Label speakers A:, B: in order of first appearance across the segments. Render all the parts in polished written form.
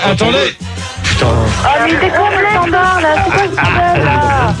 A: Attendez. Putain.
B: Ah mais c'est quoi le standard là? C'est quoi ce bordel là?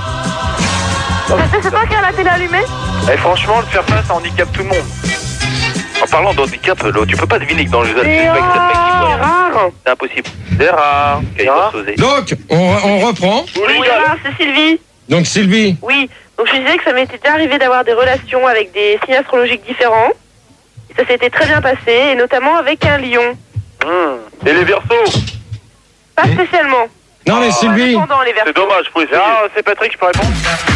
B: C'est toi qui as la télé allumée?
C: Et franchement, le faire face, ça handicape tout le monde. En parlant d'handicap, tu peux pas deviner que dans le jeu,
B: C'est rare.
C: c'est impossible. C'est rare.
A: Donc, on reprend.
B: Oui, rare, c'est Sylvie.
A: Donc Sylvie.
B: Oui, donc je disais que ça m'était déjà arrivé d'avoir des relations avec des signes astrologiques différents. Ça s'était très bien passé, et notamment avec un lion.
C: Et les Verseaux?
B: Pas spécialement.
A: Non mais Sylvie.
B: Pendant les
C: C'est dommage, faut essayer. Ah, c'est Patrick, je peux répondre?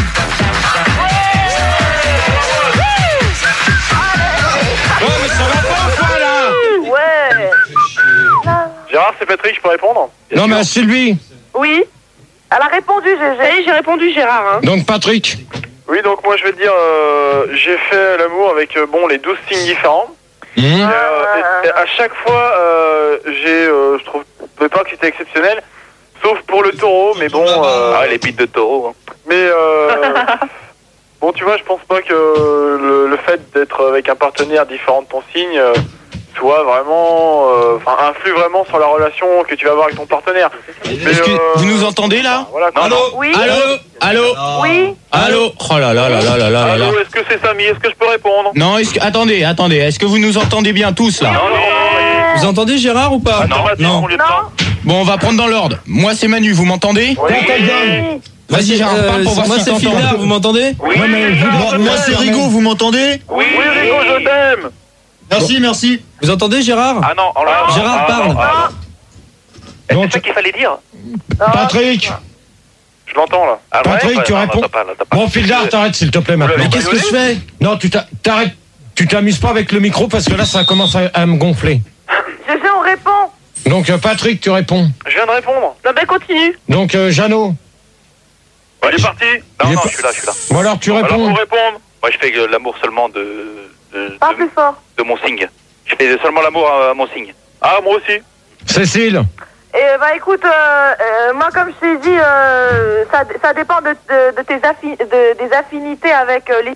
A: Oh mais ça va pas quoi là?
B: Ouais.
C: Gérard, c'est Patrick, je peux répondre?
A: Non mais Sylvie.
B: Oui. Elle a répondu, j'ai répondu Gérard. Hein.
A: Donc Patrick.
C: Oui, donc moi je vais te dire, j'ai fait l'amour avec les 12 signes différents. Et à chaque fois, je trouvais pas que c'était exceptionnel, sauf pour le taureau, mais bon... les bites de taureau. Hein. Mais bon, tu vois, je pense pas que le fait d'être avec un partenaire différent de ton signe soit vraiment... influe vraiment sur la relation que tu vas avoir avec ton partenaire.
D: Est-ce que vous nous entendez là?
C: Voilà,
D: allô?
B: Oui.
D: Allô?
B: Oui.
D: Allô? Oh là là là là là là là.
C: Allô, est-ce que c'est Samy? Est-ce que je peux répondre?
D: Non, attendez, est-ce que vous nous entendez bien tous là?
C: Non.
D: Vous entendez Gérard ou pas?
C: Non.
D: Bon, on va prendre dans l'ordre. Moi c'est Manu, vous m'entendez?
C: Oui.
D: Vas-y Gérard, parle pour voir
E: moi
D: si
E: c'est
D: t'entends.
E: Philda, vous m'entendez?
C: Oui.
D: Moi c'est Rigo, vous m'entendez?
C: Oui, Rigo, je t'aime.
D: Merci.
E: Vous entendez Gérard?
C: Ah non,
E: Gérard parle.
A: Donc,
C: c'est ça qu'il fallait dire.
A: Patrick.
C: Je l'entends là.
A: Patrick, tu réponds. Bon, Fildar, t'arrêtes s'il te plaît maintenant.
E: Mais qu'est-ce que je fais?
A: Non, t'arrêtes. Tu t'amuses pas avec le micro parce que là, ça commence à me gonfler.
B: GG, on répond.
A: Donc, Patrick, tu réponds.
C: Je viens de répondre.
B: Non, ben continue.
A: Donc, Jeannot.
C: Il est parti. Non, je suis là.
A: Bon, alors, tu réponds.
C: Alors, pour répondre. Moi, je fais l'amour seulement de
B: Parle plus fort.
C: mon signe. Je fais seulement l'amour à mon signe. Ah, moi aussi.
A: Cécile.
B: Bah écoute, moi comme je t'ai dit, ça dépend de des affinités avec les...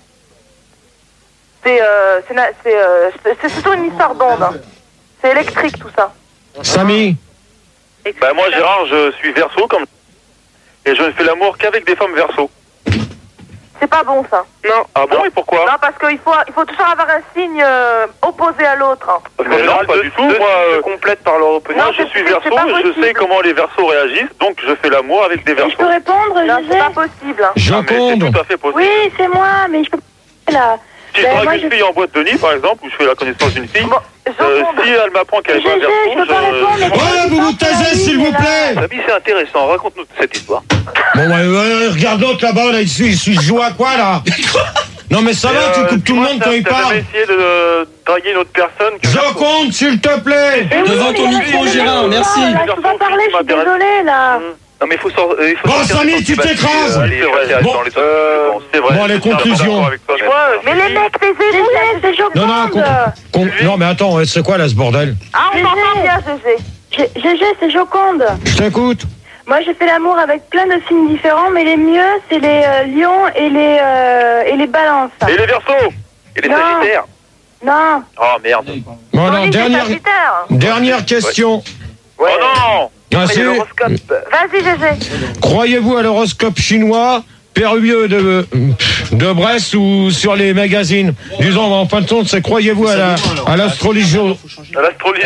B: C'est surtout une histoire d'onde. Hein. C'est électrique tout ça.
A: Samy.
C: Bah moi Gérard, je suis Verseau comme... Et je ne fais l'amour qu'avec des femmes Verseau.
B: C'est pas bon ça.
C: Non. Ah bon, et pourquoi?
B: Non, parce qu'il faut toujours avoir un signe opposé à l'autre. Hein.
C: Non, pas du tout. Moi, je complète par leur opposition. Moi, je suis Verseau, je sais comment les Verseaux réagissent, donc je fais l'amour avec des Verseaux.
F: Je peux répondre,
B: Non, c'est pas possible. Hein.
A: Joconde.
C: C'est tout à fait possible.
F: Oui, c'est moi, mais je peux pas là.
C: Si je drague une fille en boîte de nuit, par exemple, ou je fais la connaissance d'une fille, si elle m'apprend qu'elle est pas Verseau,
F: je peux pas répondre, mais
A: Voilà, vous vous taisez, s'il vous plaît.
C: Samy, c'est intéressant, raconte-nous cette histoire.
A: Bon, regarde l'autre là-bas, là, il joue à quoi, là? Non, mais ça va, tu coupes tout le monde quand il
C: T'as
A: parle.
C: jamais essayé de draguer une autre personne que
A: Joconde, s'il te plaît.
E: Devant ton micro Gérard, merci.
F: Là, je peux pas parler, je suis désolée là.
C: Non, mais il faut sortir.
A: Bon, Samy, tu t'écrases. Bon,
C: c'est vrai.
A: Bon, les conclusions.
B: Mais les mecs, c'est Joconde.
A: Non, mais attends, c'est quoi là ce bordel?
B: Ah, on t'entend bien, GG.
F: GG, c'est Joconde.
A: Je t'écoute.
F: Moi, j'ai fait l'amour avec plein de signes différents, mais les mieux, c'est les lions et les balances.
C: Et les Verseaux. Et les
F: Non.
C: Sagittaires.
F: Non.
C: Oh merde.
A: Bon, alors,
B: Sagittaire.
A: dernière question.
C: Oh non.
A: Ah, c'est-
B: Vas-y, GG.
A: Croyez-vous à l'horoscope chinois, périlleux de Brest ou sur les magazines? Disons, en fin de compte, c'est croyez-vous à l'astrologie?
C: À l'astrologie.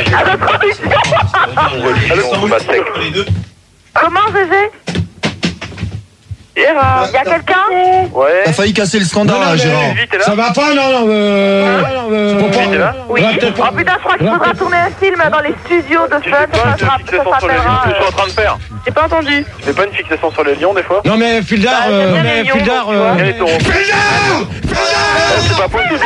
B: Comment, GG? Il y a quelqu'un?
C: Ouais.
D: T'as failli casser le scandale là, Gérard.
A: Ça va pas, non,
B: Oui. Oh putain, je crois qu'il faudra tourner un film dans les studios de Fun. Ça
C: fixation sur les lions, c'est ce que je suis en train de faire.
B: J'ai pas entendu.
C: Tu fais pas une fixation sur les lions des fois?
A: Non, mais Fildar,
B: j'aime bien les lions, tu vois.
C: Et les taureaux. C'est pas possible,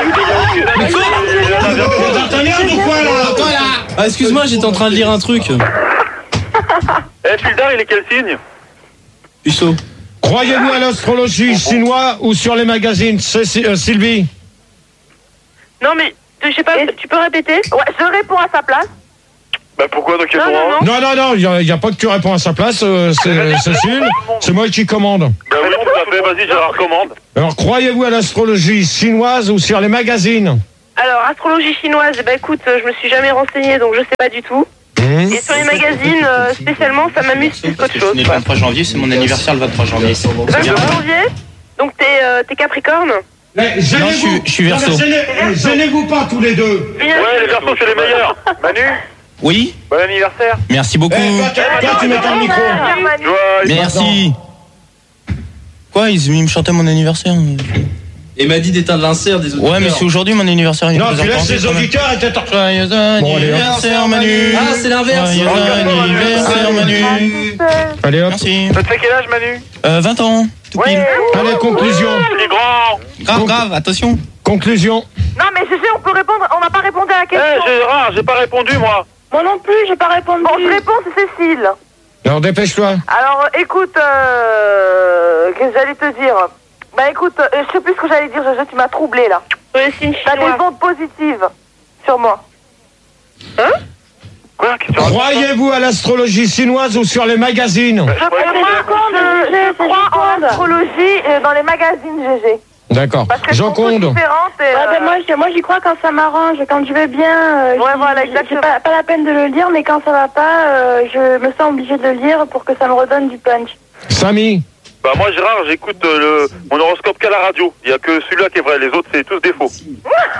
A: T'as merde ou quoi, là?
E: Ah, excuse-moi, j'étais en train de lire un truc.
C: Eh, Fildar, il est quel signe?
E: Puceau.
A: Croyez-vous à l'astrologie chinoise ou sur les magazines? Sylvie?
B: Non, mais je sais pas, tu peux répéter? Ouais, je réponds à sa place.
C: Bah pourquoi, donc il y a
A: Non, il n'y a pas que tu réponds à sa place, Cécile. C'est moi qui commande.
C: Bah oui, tout à fait, vas-y, Gérard, commande.
A: Alors, croyez-vous à l'astrologie chinoise ou sur les magazines?
B: Alors, astrologie chinoise, bah écoute, je me suis jamais renseignée, donc je sais pas du tout. Et sur les magazines, spécialement, ça m'amuse plus qu'autre chose.
D: Le 23 janvier, c'est mon anniversaire le 23 janvier.
B: 23 janvier. Donc t'es Capricorne.
D: Non, je suis Verseau.
A: Gênez-vous pas tous les deux.
C: Ouais, les Verseaux, c'est les meilleurs. Manu,
D: Oui,
C: bon anniversaire.
D: merci beaucoup.
A: Toi, tu mets ton micro.
D: Merci. Quoi, ils me chantaient mon anniversaire?
E: Et m'a dit d'éteindre l'insert des auditeurs.
D: Ouais, mais c'est aujourd'hui mon anniversaire.
A: Non, tu laisses les auditeurs et t'es
D: Joyeux anniversaire, Manu.
E: Ah, c'est l'inverse.
D: Joyeux anniversaire, Manu.
A: Allez hop.
D: Merci.
C: Ça te fait quel âge, Manu?
D: 20 ans, tout pile.
A: Allez, conclusion.
C: Il est grand.
D: Grave, attention.
A: Conclusion.
B: Non, mais GG, on peut répondre. On n'a pas répondu à la question.
C: Gérard, j'ai pas répondu, moi.
F: Moi non plus, j'ai pas répondu.
B: Bon, je réponds, c'est Cécile.
A: Alors, dépêche-toi.
B: Alors, écoute, qu'est-ce que j'allais te dire? Bah écoute, je sais plus ce que j'allais dire, GG, tu m'as troublé là. T'as des ondes positives sur moi. Hein?
C: Quoi? Qu'est-ce que tu racontes?
A: Croyez-vous à l'astrologie chinoise ou sur les magazines?
B: Je crois en astrologie dans les magazines, GG.
A: D'accord.
B: Parce que
A: Joconde.
B: différentes et,
F: Ouais, ben moi j'y crois quand ça m'arrange, quand je vais bien.
B: Ouais, voilà,
F: j'ai
B: exactement.
F: pas la peine de le lire, mais quand ça va pas, je me sens obligée de le lire pour que ça me redonne du punch.
A: Samy.
C: Bah moi, Gérard, j'écoute mon horoscope qu'à la radio. Il y a que celui-là qui est vrai, les autres, c'est tous des faux. Si,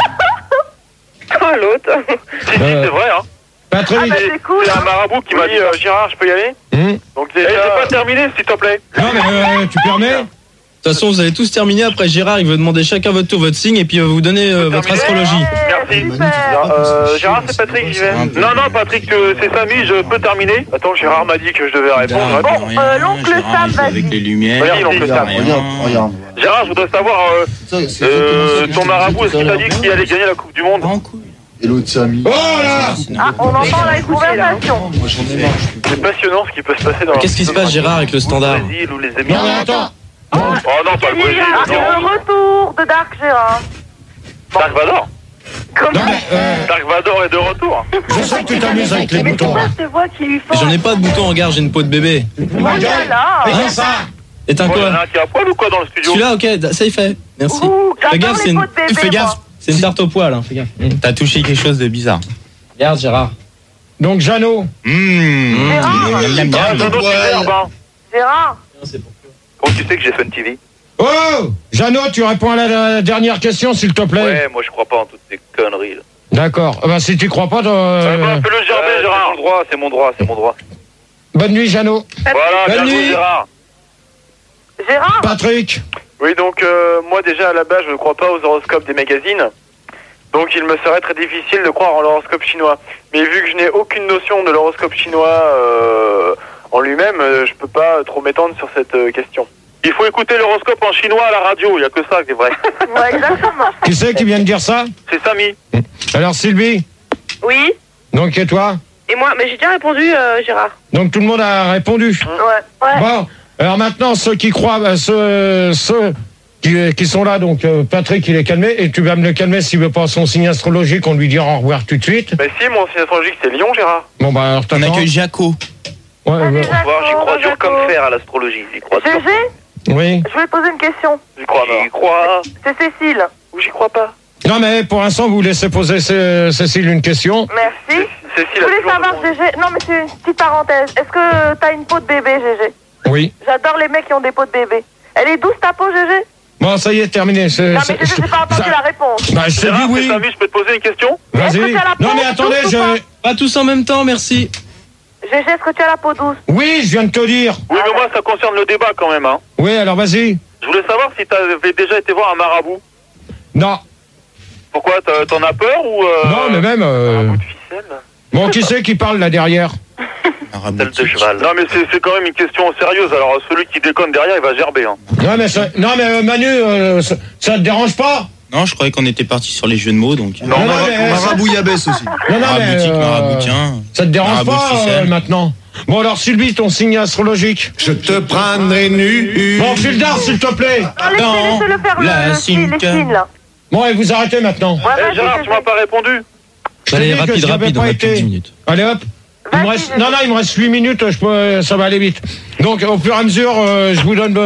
B: Oh, l'autre.
C: c'est vrai, hein.
A: Patrick.
B: Ah, bah, c'est cool.
C: C'est un marabout qui m'a dit, Gérard, je peux y aller? Donc, j'ai pas terminé, s'il te plaît.
A: Non, mais tu permets?
E: De toute façon, vous allez tous terminer. Après, Gérard, il veut demander chacun votre tour, votre signe, et puis il va vous donner votre astrologie.
C: Merci.
B: Super.
C: Gérard, c'est Patrick, j'y vais. Non, Patrick, c'est Samy, je peux terminer. Attends, Gérard m'a dit que je devais répondre.
B: Bon, l'oncle Sam, vas-y.
D: Avec les lumières.
C: Vas-y, l'oncle Sam.
D: Regarde.
C: Gérard, je voudrais savoir, ton marabout, est-ce qu'il t'a dit qu'il allait gagner la Coupe du Monde?
G: Et l'autre Samy.
A: Oh là!
B: Ah, on entend la conversation.
C: C'est passionnant ce qui peut se passer dans
E: Qu'est-ce qui se passe, Gérard, avec le standard?
C: le Brésil ou les
A: Non, mais
C: Émirats.
A: attends.
C: Oh non, pas le Brésil,
B: C'est
C: non.
B: le retour de Dark Gérard.
C: Dark Vador.
A: Non, mais
C: Dark Vador est de retour.
A: je sais que tu t'amuses avec les
F: Mais
A: boutons.
F: pourquoi cette voix qui lui faut?
E: J'en ai pas de bouton, regarde, j'ai une peau de bébé.
A: Ma gueule.
B: Là.
A: Fais ça.
E: Éteins
C: Oh, il y en a
E: quoi?
C: un qui est à poil ou quoi dans le studio?
E: Celui-là, ok, ça y fait. Merci.
B: Ouh,
E: Fais
B: j'adore
E: gaffe,
B: les
E: c'est une...
B: peaux de bébé,
E: Fais gaffe,
B: moi.
E: c'est une tarte au poil, hein, fais gaffe.
D: T'as touché quelque chose de bizarre.
E: Regarde, Gérard.
A: Donc, Jeannot.
B: Gérard.
D: J'aime bien.
C: Ah, c'est un autre verbe, hein.
B: Gérard.
C: Comment tu sais que j'ai Fun TV?
A: Oh! Jeannot, tu réponds à la dernière question, s'il te plaît.
C: Ouais, moi je crois pas en toutes ces conneries là.
A: D'accord. Bah, si tu crois pas,
C: Fais-le gerber, Gérard. C'est mon droit.
A: bonne nuit, Jeannot.
C: Voilà,
E: Bonne
C: bien joué,
E: nuit.
C: Gérard.
B: Gérard.
A: Patrick.
C: Oui, donc moi déjà à la base je ne crois pas aux horoscopes des magazines. Donc il me serait très difficile de croire en l'horoscope chinois. Mais vu que je n'ai aucune notion de l'horoscope chinois en lui-même, je peux pas trop m'étendre sur cette question. Il faut écouter l'horoscope en chinois à la radio, il n'y a que ça qui est vrai.
B: Ouais, exactement.
A: Qui c'est qui vient de dire ça?
C: C'est Samy.
A: Alors, Sylvie.
B: Oui.
A: Donc, et toi?
B: Et moi, mais j'ai déjà répondu, Gérard.
A: Donc, tout le monde a répondu.
B: Ouais.
A: Bon, alors maintenant, ceux qui croient, ceux qui sont là, donc Patrick, il est calmé, et tu vas me le calmer s'il veut pas son signe astrologique, on lui dira au revoir tout de suite.
C: Mais si, mon signe astrologique c'est Lion, Gérard.
A: Bon, bah, alors,
D: On
A: t'attends.
D: accueille Jaco.
A: Ouais, ouais.
C: J'y crois dur comme fer à l'astrologie. J'y crois dur.
B: GG,
A: Oui.
B: je vais te poser une question.
C: J'y crois.
B: C'est Cécile.
C: Ou j'y crois pas.
A: Non, mais pour l'instant, vous laissez poser Cécile une question.
B: Merci.
C: Cécile
B: Je voulais savoir, GG. Non, mais c'est une petite parenthèse. Est-ce que t'as une peau de bébé, GG?
A: Oui.
B: J'adore les mecs qui ont des peaux de bébé. Elle est douce ta peau, GG?
A: Bon, ça y est, terminé.
B: Non, mais GG, j'ai pas entendu la réponse.
A: Bah, je t'ai dit
C: Gérard,
A: oui.
C: c'est Samy, je peux te poser une question?
B: Est-ce que
A: Vas-y.
B: t'as la peau
A: Non, mais attendez,
B: douce ou
A: je...
E: Pas tous en même temps, merci.
B: GG, est-ce que tu as la peau douce?
A: Oui, je viens de te dire.
C: Oui, mais moi ça concerne le débat quand même, hein.
A: Oui, alors vas-y.
C: Je voulais savoir si t'avais déjà été voir un marabout.
A: Non.
C: Pourquoi? T'en as peur ou
A: Non, mais même...
C: Un bout de ficelle?
A: Bon, qui c'est qui parle là derrière?
C: Celle de cheval. Non mais c'est quand même une question sérieuse, alors celui qui déconne derrière il va gerber, hein.
A: Non, mais Manu, ça te dérange pas?
D: Non, je croyais qu'on était parti sur les jeux de mots, donc.
A: Non, mais...
G: Marabouillabaisse aussi.
A: Non, mais...
D: Maraboutique, maraboutien.
A: Ça te dérange
D: Marabout de
A: pas
D: ficelle.
A: maintenant? Bon, alors Sylvie, ton signe astrologique?
G: Je te prendrai nu.
A: Bon, file d'art, s'il te plaît.
B: Laissez-le faire
D: la
B: les
D: Cinque.
B: signes, là.
A: Bon, et vous arrêtez maintenant.
B: Ouais,
C: Eh
B: vas-y,
C: Gérard, tu
B: GG.
C: m'as pas répondu?
E: Allez,
A: Je te dis que
E: rapide,
A: j'y avais
E: on
A: pas
E: a plus de 10
A: été.
E: minutes.
A: Allez hop. Il me
B: Vas-y,
A: reste...
B: GG.
A: Non, il me reste 8 minutes, ça va aller vite. Donc, au fur et à mesure, je vous donne...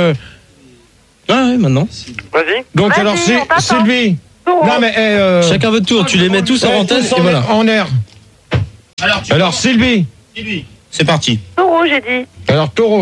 E: Ah ouais, maintenant.
C: Vas-y.
A: Donc,
B: Vas-y,
A: alors,
B: on t'attend.
A: Sylvie...
B: Taureau.
A: Non, mais...
E: Chacun votre tour, tu les mets tous en antenne
A: tous
E: et voilà.
A: en air. Alors Sylvie.
D: C'est parti.
B: Taureau, j'ai dit.
A: Alors taureau.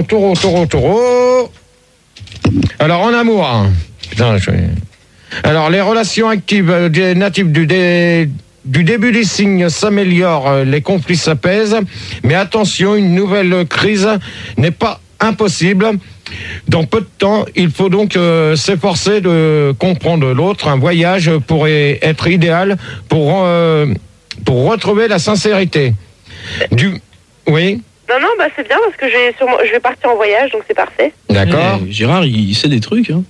A: Alors en amour. Hein. Putain, Alors les relations actives des natifs du début des signes s'améliorent, les conflits s'apaisent, mais attention, une nouvelle crise n'est pas impossible. Dans peu de temps, il faut donc s'efforcer de comprendre l'autre. Un voyage pourrait être idéal pour retrouver la sincérité. Oui.
B: Non, bah c'est bien parce que je vais partir en voyage, donc c'est parfait.
A: D'accord.
E: Gérard, il sait des trucs. Hein.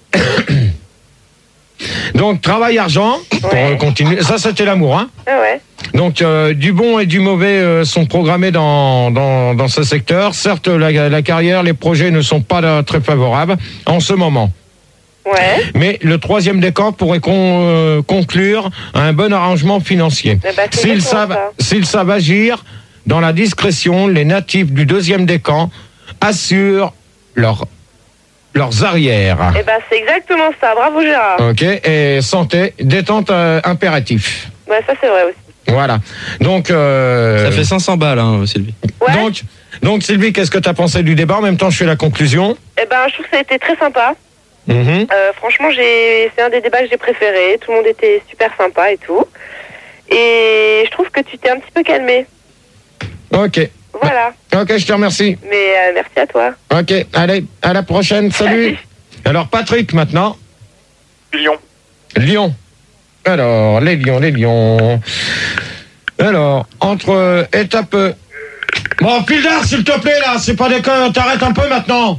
A: Donc travail argent pour continuer. Ça c'était l'amour, hein.
B: Ouais.
A: Donc du bon et du mauvais sont programmés dans ce secteur. Certes, la carrière, les projets ne sont pas très favorables en ce moment.
B: Ouais.
A: Mais le troisième décan pourrait conclure un bon arrangement financier. S'ils savent agir dans la discrétion, les natifs du deuxième décan assurent leurs arrières.
B: Eh ben c'est exactement ça. Bravo Gérard.
A: Ok. Et santé, détente impératif.
B: Ouais, ça c'est vrai aussi.
A: Voilà. Donc.
E: Ça fait 500 balles, hein, Sylvie.
B: Ouais.
A: Donc Sylvie, qu'est-ce que tu as pensé du débat? En même temps, je fais la conclusion.
B: Eh ben, je trouve que ça a été très sympa. Franchement, c'est un des débats que j'ai préféré. Tout le monde était super sympa et tout. Et je trouve que tu t'es un petit peu calmé.
A: Ok.
B: Voilà.
A: Ok, je te remercie.
B: Mais merci à toi.
A: Ok, allez, à la prochaine. Salut. Alors Patrick maintenant. Lyon. Alors, les Lions. Alors, entre étapes... Bon, Filder, s'il te plaît, là, c'est pas des connes, t'arrêtes un peu maintenant.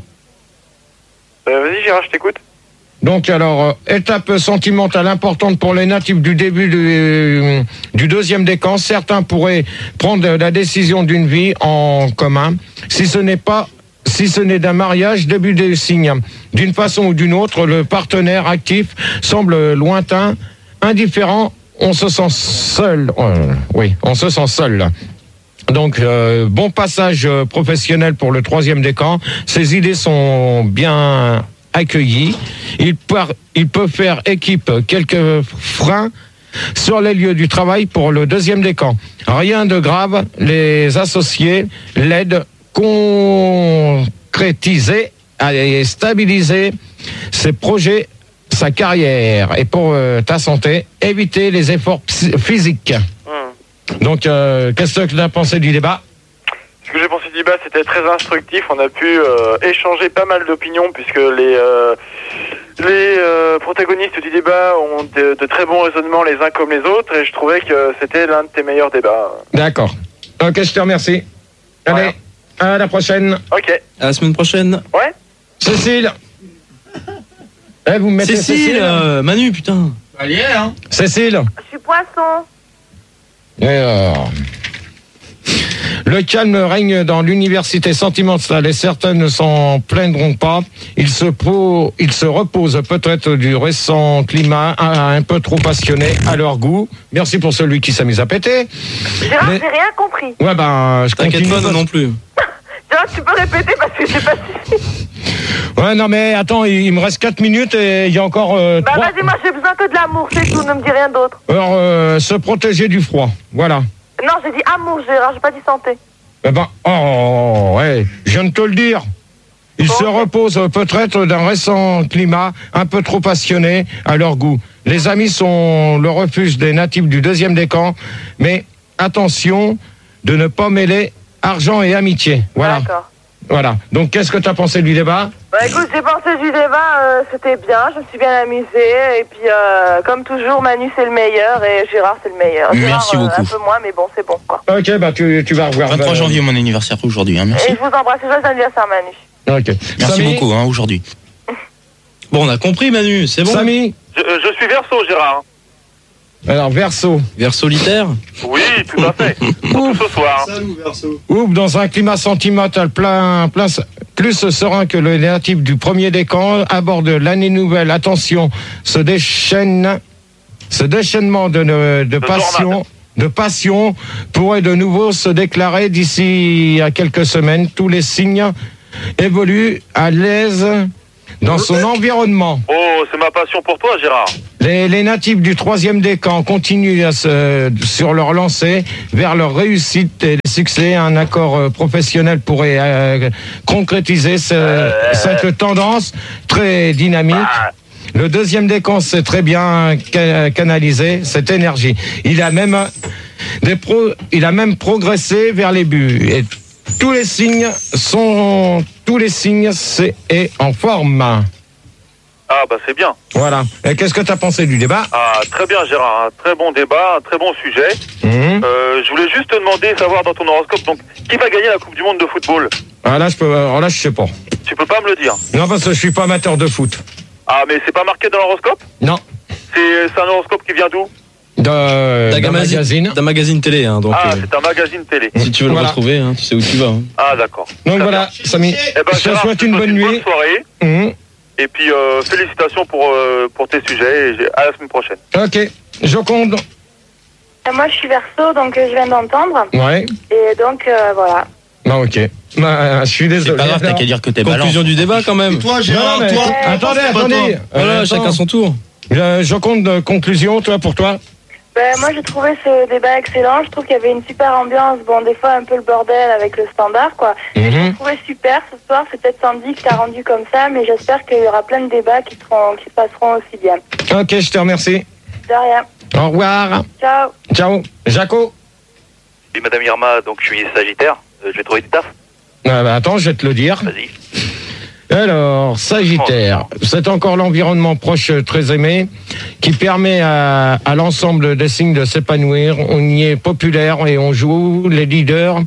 C: Vas-y Gérard, je t'écoute.
A: Donc, alors, étape sentimentale importante pour les natifs du début du deuxième décan. Certains pourraient prendre la décision d'une vie en commun. Si ce n'est d'un mariage, début des signes. D'une façon ou d'une autre, le partenaire actif semble lointain, indifférent, on se sent seul. On se sent seul. Donc, bon passage professionnel pour le troisième décan. Ses idées sont bien accueillis. Il peut faire équipe quelques freins sur les lieux du travail pour le deuxième décan. Rien de grave, les associés l'aident concrétiser et stabiliser ses projets, sa carrière. Et pour ta santé, éviter les efforts physiques. Donc, qu'est-ce que tu as pensé du débat?
C: Ce que j'ai pensé du débat, c'était très instructif. On a pu échanger pas mal d'opinions puisque les protagonistes du débat ont de très bons raisonnements les uns comme les autres et je trouvais que c'était l'un de tes meilleurs débats.
A: D'accord. Ok, je te remercie. Allez, à la prochaine.
C: Ok.
E: À la semaine prochaine.
C: Ouais.
A: Cécile. Vous me mettez
E: Cécile, Manu, putain.
D: Allez, hein.
A: Cécile.
B: Je suis poisson.
A: Alors, le calme règne dans l'université sentimentale et certains ne s'en plaindront pas. Il se repose peut-être du récent climat un peu trop passionné à leur goût. Merci pour celui qui s'amuse à péter.
B: Gérard, j'ai rien compris.
A: Ouais, ben, je
E: T'inquiète
A: continue.
E: pas, non plus.
B: Gérard, tu peux répéter parce que j'ai pas suivi.
A: Ouais, non, mais attends, il me reste 4 minutes et il y a encore...
B: Bah vas-y, moi j'ai besoin que de l'amour, c'est tout, ne me dis rien d'autre.
A: Alors, se protéger du froid, voilà.
B: Non, j'ai dit amour, Gérard, j'ai pas dit santé.
A: Eh ben, ouais, je viens de te le dire. Il se repose peut-être d'un récent climat un peu trop passionné à leur goût. Les amis sont le refuge des natifs du deuxième décan, mais attention de ne pas mêler argent et amitié. Voilà.
B: D'accord.
A: Voilà. Donc, qu'est-ce que tu as pensé du débat?
B: Bah écoute, j'ai pensé du débat, c'était bien, je me suis bien amusée, et puis comme toujours, Manu c'est le meilleur, et Gérard c'est le meilleur.
D: Merci
B: Gérard,
D: beaucoup.
B: Un peu moins, mais bon, c'est bon, quoi.
A: Ok, bah tu vas revoir.
D: 23 janvier, mon anniversaire aujourd'hui, hein, merci.
B: Et je vous embrasse, joyeux anniversaire, Manu.
A: Ok.
D: Merci
A: Samy,
D: beaucoup, hein, aujourd'hui.
E: Bon, on a compris, Manu, c'est bon.
A: Samy,
C: Je suis Verseau, Gérard.
A: alors Verseau.
E: Vers solitaire.
C: Oui, tout à fait. Tout ce soir.
A: Ouf, dans un climat sentimental plus serein que le natif du premier décan, aborde l'année nouvelle. Attention, ce déchaînement de passion pourrait de nouveau se déclarer d'ici à quelques semaines. Tous les signes évoluent à l'aise dans son environnement.
C: Oh, c'est ma passion pour toi, Gérard.
A: Les natifs du 3e décan continuent sur leur lancée vers leur réussite et succès. Un accord professionnel pourrait concrétiser cette tendance très dynamique. Le 2e décan sait très bien canaliser cette énergie. Il a même progressé vers les buts. Et tous les signes c'est en forme.
C: Ah bah c'est bien.
A: Voilà. Et qu'est-ce que tu as pensé du débat?
C: Ah très bien Gérard, un très bon débat, un très bon sujet. Je voulais juste te demander, savoir dans ton horoscope, donc qui va gagner la Coupe du Monde de football?
A: Alors là je sais pas.
C: Tu peux pas me le dire?
A: Non, parce que je suis pas amateur de foot.
C: Ah mais c'est pas marqué dans l'horoscope?
A: Non.
C: C'est un horoscope qui vient d'où?
E: D'un magazine télé, hein, donc.
C: C'est un magazine télé.
E: Si tu veux le retrouver, hein, tu sais où tu vas. Hein.
C: Ah d'accord.
A: Donc voilà, Samy, je te souhaite une bonne nuit.
C: Bonne soirée. Et puis félicitations pour tes sujets et à la semaine prochaine.
A: Ok, Joconde.
F: Moi je suis Verseau, donc je viens d'entendre.
A: Ouais.
F: Et donc voilà.
A: Non, ok. Je suis désolé.
D: C'est pas grave, t'as qu'à dire que t'es balance.
E: Conclusion du débat quand même.
G: Et toi, Gérard,
A: Non, mais-
G: toi
A: Attendez.
E: Voilà, chacun son tour.
A: Joconde, conclusion, pour toi.
F: Moi j'ai trouvé ce débat excellent, je trouve qu'il y avait une super ambiance, bon des fois un peu le bordel avec le standard quoi, mais je l'ai trouvé super ce soir, c'est peut-être Sandy qui t'a rendu comme ça, mais j'espère qu'il y aura plein de débats qui se passeront aussi bien.
A: Ok, je te remercie.
F: De rien.
A: Au revoir.
F: Ciao.
A: Ciao. Jaco.
C: Et Madame Irma, donc je suis Sagittaire, je vais trouver du taf.
A: Attends, je vais te le dire.
C: Vas-y.
A: Alors, Sagittaire, c'est encore l'environnement proche très aimé qui permet à l'ensemble des signes de s'épanouir. On y est populaire et on joue les leaders.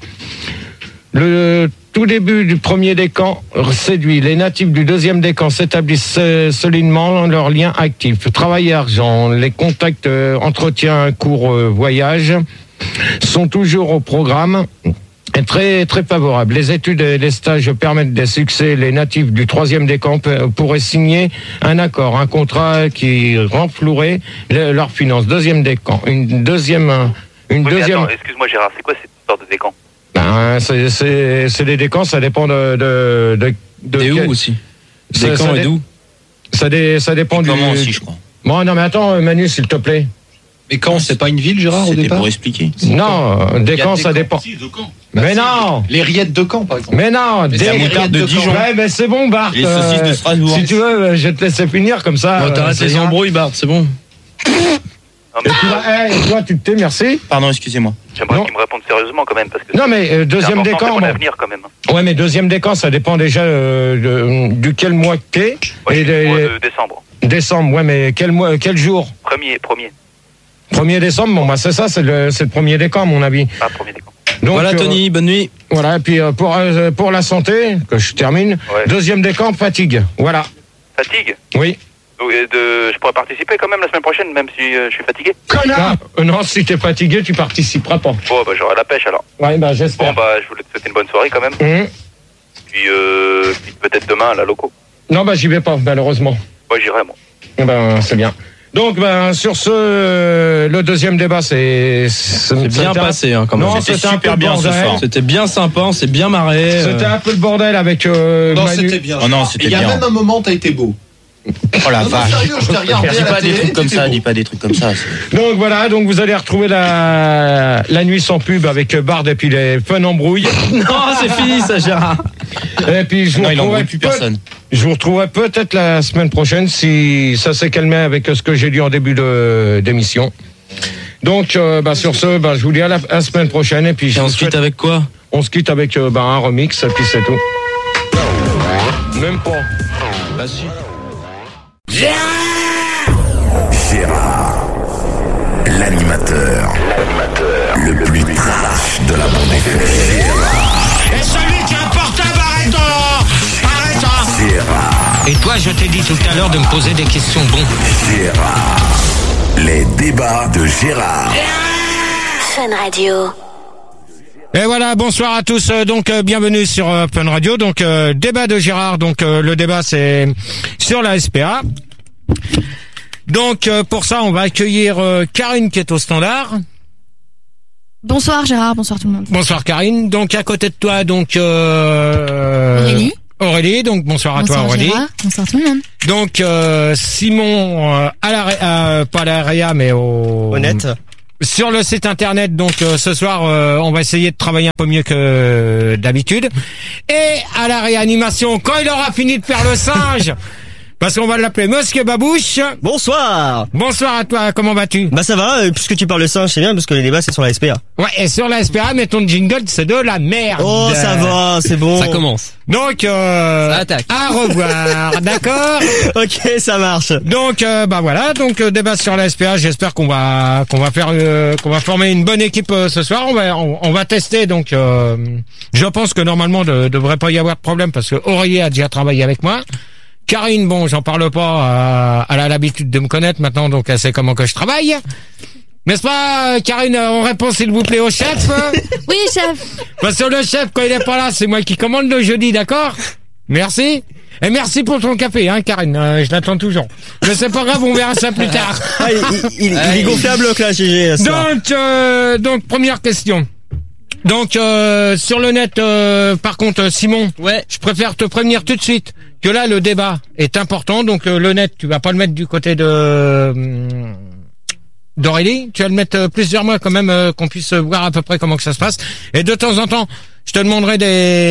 A: Le tout début du 1er décan séduit. Les natifs du 2e décan s'établissent solidement dans leurs liens actifs. Travail et argent, les contacts, entretien, cours, voyage sont toujours au programme. Est très très favorable. Les études et les stages permettent des succès. Les natifs du 3e décan pourraient signer un accord, un contrat qui renflouerait leurs finances. 2e décan, une deuxième.
C: Attends, excuse-moi Gérard, c'est quoi cette histoire de décan?
A: C'est des décans, ça dépend de
E: Et où aussi? Décan et d'où?
A: Ça dépend du.
D: Comment aussi, je crois.
A: Bon, non mais attends, Manu, s'il te plaît.
G: Mais quand c'est pas une ville, Gérard, au
D: C'était
G: départ?
D: pour expliquer.
A: Non, Décan, ça dépend. Mais non.
G: Les rillettes de Caen, par exemple.
A: Mais non,
D: la moutarde de Dijon.
A: Ouais, mais c'est bon, Bart.
D: Les saucisses de Strasbourg.
A: Si tu veux, je vais te laisser finir comme ça.
E: Bon, t'arrêtes les embrouilles, Bart, c'est bon.
A: Et toi, tu te tais, merci.
D: Pardon, excusez-moi.
C: J'aimerais qu'il me réponde sérieusement quand même parce que
A: Non, mais 2e décan.
C: mon avenir quand même.
A: Ouais, mais 2e décan, ça dépend déjà duquel mois que t'es.
C: Ouais, mois de décembre.
A: Décembre, ouais, mais quel jour?
C: Premier.
A: 1er décembre, bon, bah c'est ça, c'est le 1er décan, à mon avis.
C: Ah, 1er décan.
A: Donc,
E: Voilà Tony, bonne nuit.
A: Voilà, et puis pour la santé, que je termine,
C: Ouais.
A: 2e décan, fatigue. Voilà.
C: Fatigue?
A: Oui.
C: Je pourrais participer quand même la semaine prochaine, même si je suis fatigué.
A: Connard! Non, si t'es fatigué, tu participeras pas.
C: Bon, bah j'aurai la pêche alors.
A: Ouais, bah j'espère.
C: Bon, bah je voulais te souhaiter une bonne soirée quand même. Puis peut-être demain à la loco.
A: Non, bah j'y vais pas, malheureusement.
C: Moi j'irai moi.
A: Ben, c'est bien. Donc, ben, sur ce, le 2e débat, c'est
E: bien passé, hein, quand même.
A: Non,
D: C'était
A: c'était un peu
D: super
A: le
D: bien ce
A: bordel.
D: soir.
E: C'était bien sympa, on s'est bien marré.
A: C'était un peu le bordel avec
G: Non,
A: Manu.
G: c'était bien.
D: Oh non, c'était
G: Il y a
D: bien.
G: même un moment, t'as été beau.
D: Oh la
G: Non,
D: vache.
G: sérieux, je t'ai regardé
D: Dis
G: à la
D: pas des
G: télé,
D: trucs comme
G: t'étais
D: ça,
G: beau.
D: dis pas des trucs comme ça.
A: Donc voilà, donc vous allez retrouver la nuit sans pub avec Bard et puis les fun embrouilles.
E: Non, c'est fini ça, Gérard.
A: Et puis je vous
D: Non, il
A: retrouverai
D: n'embrouille plus personne.
A: Je vous retrouverai peut-être la semaine prochaine si ça s'est calmé avec ce que j'ai dit en début d'émission. Donc sur ce, je vous dis à la semaine prochaine et puis
E: Et on se quitte avec quoi?
A: on se quitte avec un remix et puis c'est tout. Même pas.
E: Bah si.
H: Gérard, l'animateur le plus trash de la bande FM.
I: Et celui qui a un portable, arrête.
H: Gérard,
I: Et toi, je t'ai dit tout à l'heure de me poser des questions
H: Gérard, les débats de Gérard.
J: Fun Radio.
A: Et voilà, bonsoir à tous. Donc bienvenue sur Fun Radio. Donc débat de Gérard. Donc le débat c'est sur la SPA. Donc pour ça, on va accueillir Karine qui est au standard.
K: Bonsoir Gérard, bonsoir tout le monde.
A: Bonsoir Karine. Donc à côté de toi, donc
K: Aurélie.
A: Aurélie, donc bonsoir à toi Aurélie.
K: Gérard. Bonsoir tout le monde.
A: Donc Simon pas à l'AREA mais au
L: Honnête.
A: Sur le site internet, donc ce soir on va essayer de travailler un peu mieux que d'habitude. Et à la réanimation, quand il aura fini de faire le singe, parce qu'on va l'appeler Monsieur Babouche.
L: Bonsoir.
A: Bonsoir à toi, comment vas-tu?
L: Bah ça va, puisque tu parles de singe, c'est bien, parce que les débats c'est sur la SPA.
A: Ouais, et sur la SPA, mais ton jingle c'est de la merde.
L: Oh ça va, c'est bon.
E: Ça commence.
A: Donc
E: ça attaque.
A: À revoir, d'accord?
L: Ok, ça marche.
A: Donc bah voilà, donc débat sur la SPA, j'espère qu'on va former une bonne équipe ce soir. On va tester, donc je pense que normalement devrait pas y avoir de problème parce que Aurélie a déjà travaillé avec moi. Karine, bon, j'en parle pas, elle a l'habitude de me connaître maintenant, donc elle sait comment que je travaille. N'est-ce pas, Karine, on répond s'il vous plaît au chef?
K: Oui, chef.
A: Parce que le chef, quand il est pas là, c'est moi qui commande le jeudi, d'accord? Merci. Et merci pour ton café, hein, Karine, je l'attends toujours. Mais c'est pas grave, on verra ça plus tard.
L: Ah, il est gonflé à bloc, là, GG.
A: Donc, première question. Donc, sur le net, par contre, Simon,
E: ouais,
A: je préfère te prévenir tout de suite que là, le débat est important. Donc, le net, tu vas pas le mettre du côté d'Aurélie. Tu vas le mettre plusieurs mois quand même, qu'on puisse voir à peu près comment que ça se passe. Et de temps en temps, je te demanderai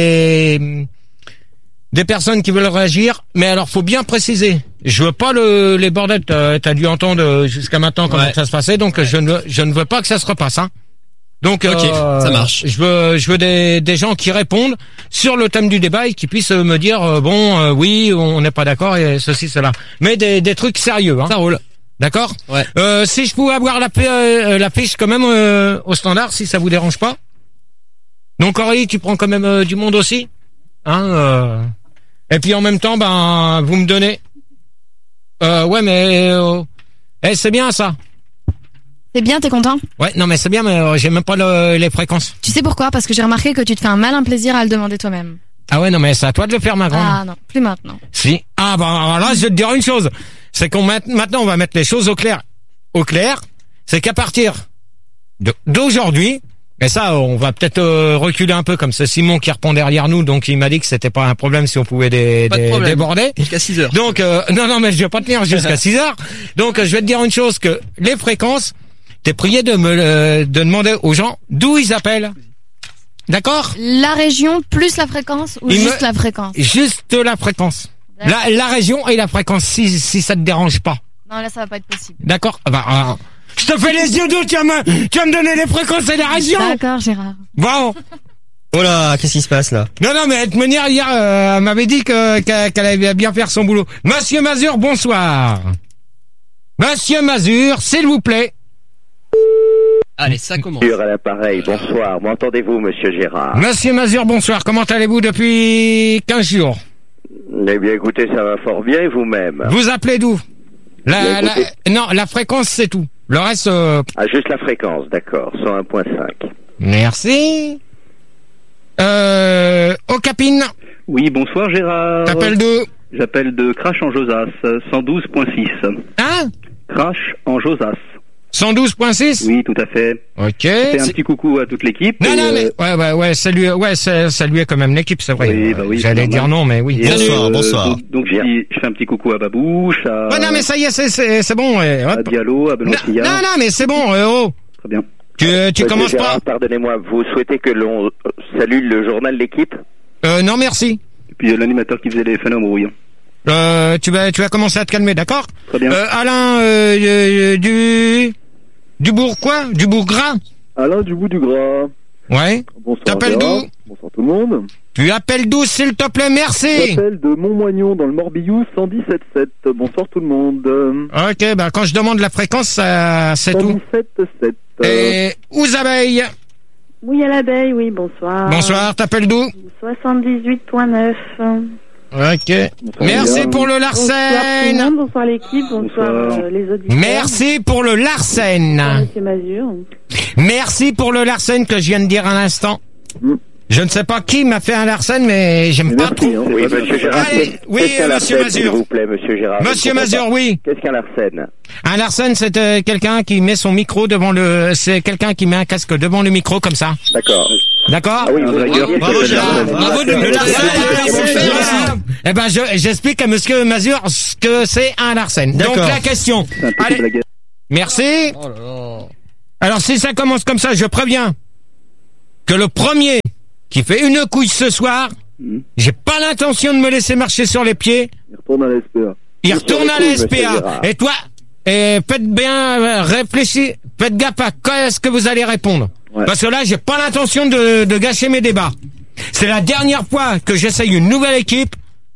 A: des personnes qui veulent réagir. Mais alors, faut bien préciser. Je veux pas les bordels. T'as dû entendre jusqu'à maintenant comment ça se passait. Donc, je ne veux pas que ça se repasse, hein. Donc,
E: ok, ça marche.
A: Je veux des gens qui répondent sur le thème du débat et qui puissent me dire oui, on n'est pas d'accord et ceci, cela. Mais des trucs sérieux, hein.
E: Ça roule.
A: D'accord.
E: Ouais.
A: Si je pouvais avoir la fiche quand même au standard, si ça vous dérange pas. Donc Aurélie, tu prends quand même du monde aussi, hein. Et puis en même temps, ben vous me donnez. Ouais, mais c'est bien ça.
K: C'est bien, t'es content?
A: Ouais, non mais c'est bien, mais j'ai même pas les fréquences.
K: Tu sais pourquoi? Parce que j'ai remarqué que tu te fais un malin plaisir à le demander toi-même.
A: Ah ouais, non mais c'est à toi de le faire, ma grande.
K: Ah non, plus maintenant.
A: Si. Ah bah là, je vais te dire une chose. C'est maintenant on va mettre les choses au clair. Au clair, c'est qu'à partir d'aujourd'hui, et ça on va peut-être reculer un peu, comme c'est Simon qui répond derrière nous, donc il m'a dit que c'était pas un problème si on pouvait déborder.
E: Jusqu'à 6h.
A: Donc non mais je vais pas tenir jusqu'à 6h. Donc je vais te dire une chose, que les fréquences, t'es prié de demander aux gens d'où ils appellent. D'accord?
K: La région plus la fréquence ou juste la fréquence?
A: Juste la fréquence. La région et la fréquence, si ça te dérange pas.
K: Non, là ça va pas être possible.
A: D'accord? Bah, je te fais les yeux doux, tu vas me donner les fréquences et les régions.
K: D'accord, Gérard.
A: Bon.
L: Oh là, qu'est-ce qui se passe là?
A: Non, mais de manière, hier, elle m'avait dit qu'elle allait bien faire son boulot. Monsieur Mazur, bonsoir. Monsieur Mazur, s'il vous plaît.
E: Allez, ça commence.
M: À l'appareil, bonsoir. M'entendez-vous, monsieur Gérard?
A: Monsieur Mazur, bonsoir. Comment allez-vous depuis 15 jours?
M: Eh bien, écoutez, ça va fort bien, et vous-même?
A: Vous appelez d'où? Non, la fréquence, c'est tout. Le reste...
M: Ah, juste la fréquence, d'accord. 101.5.
A: Merci. Capine.
N: Oui, bonsoir Gérard.
A: T'appelles d'où?
N: J'appelle de Crash en Josas, 112.6.
A: Hein?
N: Crash en Josas.
A: 112.6?
N: Oui, tout à fait.
A: Ok.
N: C'est un petit coucou à toute l'équipe.
A: Non, mais saluer quand même l'équipe, c'est vrai.
N: Oui, bah oui,
A: j'allais dire non, mais oui.
N: Bonsoir. Donc je fais un petit coucou à Babouche, à...
A: Ouais, non, mais ça y est, c'est bon.
N: À Diallo, à Benoît Fillard.
A: Non, mais c'est bon,
N: Très bien.
A: Tu commences pas?
M: Pardonnez-moi, vous souhaitez que l'on salue le journal L'équipe?
N: Non,
A: merci.
N: Et puis l'animateur qui faisait les phénomènes.
A: Tu vas commencer à te calmer, d'accord?
N: Très bien.
A: Alain, du Bourg-quoi? Du Bourg-Gras?
O: Alain du bout du Gras.
A: Ouais.
O: Bonsoir.
A: T'appelles d'où?
O: Bonsoir tout le monde.
A: Tu appelles d'où, s'il te plaît? Merci.
O: J'appelle de Montmoignon dans le Morbihan 117.7. Bonsoir tout le monde.
A: Ok, bah quand je demande la fréquence, c'est tout.
O: 117.7.
A: Et aux abeilles?
P: Oui, à l'abeille, oui, bonsoir.
A: Bonsoir, t'appelles d'où?
P: 78.9.
A: Ok. Merci pour le Larsen.
P: Bonsoir tout le monde, bonsoir l'équipe, bonsoir les auditeurs.
A: Merci pour le Larsen.
P: Bonsoir Monsieur Mazur.
A: Merci pour le Larsen que je viens de dire à l'instant. Je ne sais pas qui m'a fait un Larsen, mais j'aime pas trop.
M: Oui, monsieur Gérard.
A: Allez, oui, monsieur Mazur.
M: S'il vous plaît, monsieur Gérard.
A: Monsieur Mazur, oui.
M: Qu'est-ce qu'un Larsen?
A: Un Larsen, c'est quelqu'un qui met son micro devant c'est quelqu'un qui met un casque devant le micro comme ça.
M: D'accord.
A: D'accord?
M: Ah oui, vous avez dit
L: Bravo, Gérard. Bravo, le Larsen.
A: Eh ben, j'explique à monsieur Mazur ce que c'est un Larsen. Donc, la question. Allez. Merci. Alors, si ça commence comme ça, je préviens que le premier qui fait une couille ce soir, j'ai pas l'intention de me laisser marcher sur les pieds.
O: Il retourne à la SPA.
A: Il retourne à la SPA. Et toi, faites bien réfléchir, faites gaffe à quoi est-ce que vous allez répondre. Ouais. Parce que là, j'ai pas l'intention de gâcher mes débats. C'est la dernière fois que j'essaye une nouvelle équipe.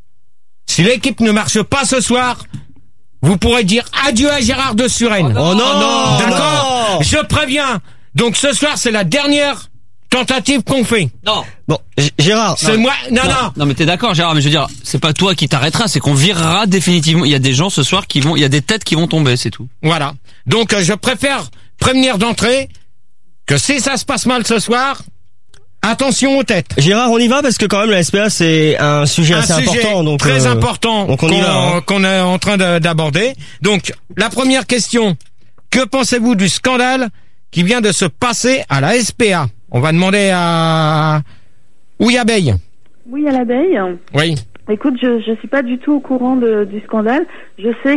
A: Si l'équipe ne marche pas ce soir, vous pourrez dire adieu à Gérard de Suresnes.
L: Oh non!
A: D'accord? Je préviens. Donc ce soir, c'est la dernière tentative qu'on fait.
E: Non.
L: Bon, Gérard.
A: C'est moi. Non.
E: Non, mais t'es d'accord, Gérard, mais je veux dire, c'est pas toi qui t'arrêteras, c'est qu'on virera définitivement. Il y a des gens ce soir il y a des têtes qui vont tomber, c'est tout.
A: Voilà. Donc, je préfère prévenir d'entrée que si ça se passe mal ce soir, attention aux têtes.
L: Gérard, on y va parce que quand même la SPA c'est un sujet assez important, donc
A: très important.
L: Donc on y va.
A: Qu'on est en train d'aborder. Donc, la première question. Que pensez-vous du scandale qui vient de se passer à la SPA? On va demander à Ouillabeille.
P: Oui, à l'abeille.
A: Oui.
P: Écoute, je suis pas du tout au courant du scandale. Je sais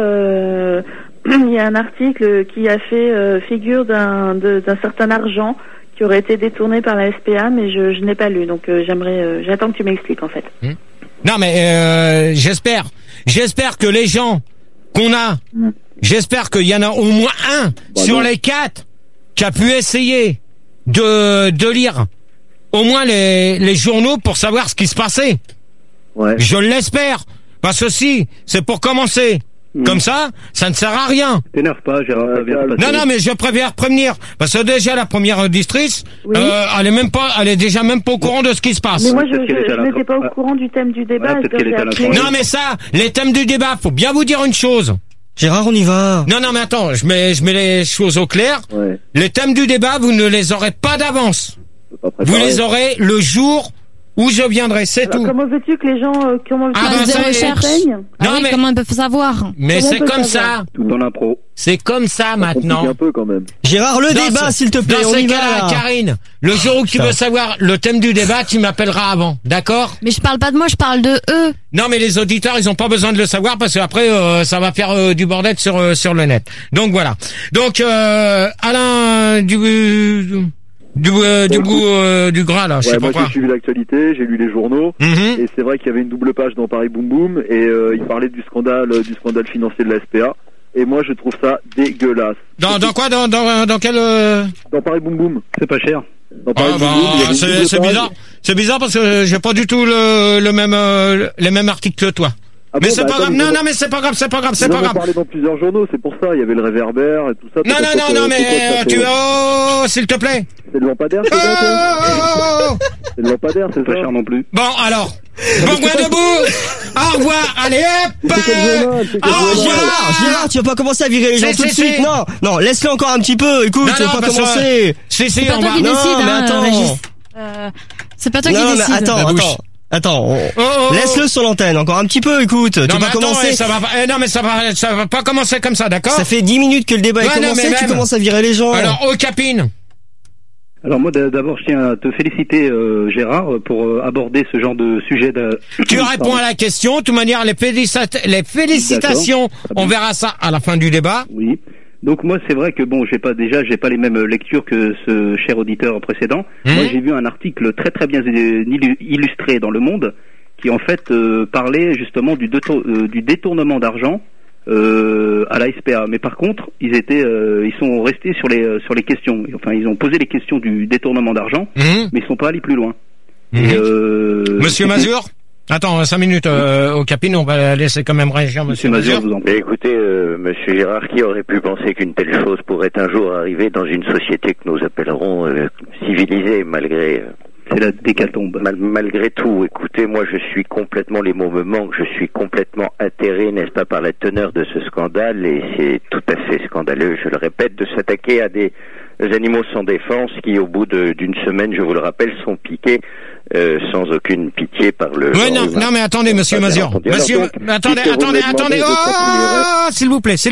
P: que il y a un article qui a fait figure d'un certain argent qui aurait été détourné par la SPA, mais je n'ai pas lu. Donc j'attends que tu m'expliques en fait.
A: Non, mais j'espère que les gens qu'on a, j'espère qu'il y en a au moins un sur les 4 qui a pu essayer de lire au moins les journaux pour savoir ce qui se passait. Ouais. Je l'espère. Parce que si c'est pour commencer comme ça ne sert à rien.
N: T'énerve pas, Gérard.
A: Non, mais je préfère prévenir. Parce que déjà, la première auditrice, elle est déjà même pas au courant de ce qui se passe.
P: Mais moi, je n'étais pas au courant du thème du débat.
A: Non, mais ça, les thèmes du débat, faut bien vous dire une chose.
L: Gérard, on y va.
A: Non, mais attends, je mets les choses au clair. Ouais. Les thèmes du débat, vous ne les aurez pas d'avance. Vous les aurez le jour où je viendrai, c'est tout.
P: Comment veux-tu que les gens, comment
K: ils peuvent savoir?
A: Mais c'est comme ça.
N: Tout en impro.
A: C'est comme ça maintenant.
O: Un peu quand même.
L: Gérard, le débat, s'il te plaît.
A: Dans ces cas-là, Karine, le jour où tu veux savoir le thème du débat, tu m'appelleras avant, d'accord?
K: Mais je parle pas de moi, je parle de eux.
A: Non, mais les auditeurs, ils ont pas besoin de le savoir parce qu'après, ça va faire du bordel sur le net. Donc voilà. Donc Alain du gras là, je sais pas quoi.
O: Moi j'ai suivi l'actualité, j'ai lu les journaux et c'est vrai qu'il y avait une double page dans Paris Boom Boom et il parlait du scandale financier de la SPA et moi je trouve ça dégueulasse.
A: Dans quoi dans quel
O: Dans Paris Boom Boom,
N: c'est pas cher.
O: Dans Paris Boom Boom,
A: c'est bizarre. C'est bizarre parce que j'ai pas du tout les mêmes articles que toi. Ah mais bon, c'est pas grave. Non, mais c'est pas grave. On
O: a parlé dans plusieurs journaux, c'est pour ça. Il y avait le réverbère et tout ça.
A: Non, mais s'il te plaît.
O: C'est le lampadaire, c'est C'est le lampadaire, c'est
N: pas cher non plus.
A: Bon, alors. Bon, debout. Au revoir. Allez, hop.
L: Gérard, tu vas pas commencer à virer les gens tout de suite. Non, laisse-le encore un petit peu. Écoute, tu vas pas commencer.
K: C'est pas toi qui décide, c'est pas toi qui décide.
L: Attends, laisse-le sur l'antenne, encore un petit peu, écoute. Tu vas commencer.
A: Ça va pas commencer comme ça, d'accord?
L: Ça fait 10 minutes que le débat est commencé, tu commences à virer les gens.
A: Alors, Capine.
N: Alors moi d'abord je tiens à te féliciter Gérard pour aborder ce genre de sujet.
A: Tu réponds à la question, de toute manière les félicitations, on verra ça à la fin du débat.
N: Oui. Donc moi c'est vrai que bon j'ai pas les mêmes lectures que ce cher auditeur précédent. Moi j'ai vu un article très très bien illustré dans Le Monde qui en fait parlait justement du détournement d'argent à la SPA. Mais par contre ils sont restés sur les questions. Enfin ils ont posé les questions du détournement d'argent, mais ils sont pas allés plus loin. Et,
A: Monsieur Mazur. Attends, 5 minutes au Capine, on va laisser quand même réagir Monsieur Mazur.
M: Écoutez, Monsieur Gérard, qui aurait pu penser qu'une telle chose pourrait un jour arriver dans une société que nous appellerons civilisée, malgré...
N: C'est la décatombe.
M: Malgré tout, écoutez, moi je suis complètement, les mots me manquent, je suis complètement atterré, n'est-ce pas, par la teneur de ce scandale, et c'est tout à fait scandaleux, je le répète, de s'attaquer à des animaux sans défense qui, au bout d'une semaine, je vous le rappelle, sont piqués sans aucune pitié par le...
A: Oui, non, mais attendez, monsieur Mazur. Monsieur, attendez. Oh, s'il vous plaît.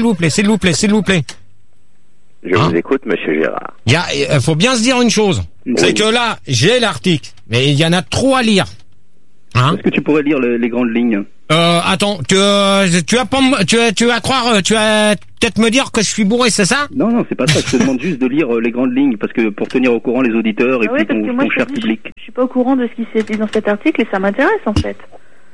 M: Je vous écoute, monsieur Gérard.
A: Il faut bien se dire une chose. C'est que là, j'ai l'article, mais il y en a trop à lire.
N: Est-ce que tu pourrais lire les grandes lignes?
A: Attends, tu vas peut-être me dire que je suis bourré, c'est ça?
N: Non, c'est pas ça. Je te demande juste de lire les grandes lignes, parce que pour tenir au courant les auditeurs et puis ton cher public.
P: Je suis pas au courant de ce qui s'est dit dans cet article et ça m'intéresse en fait.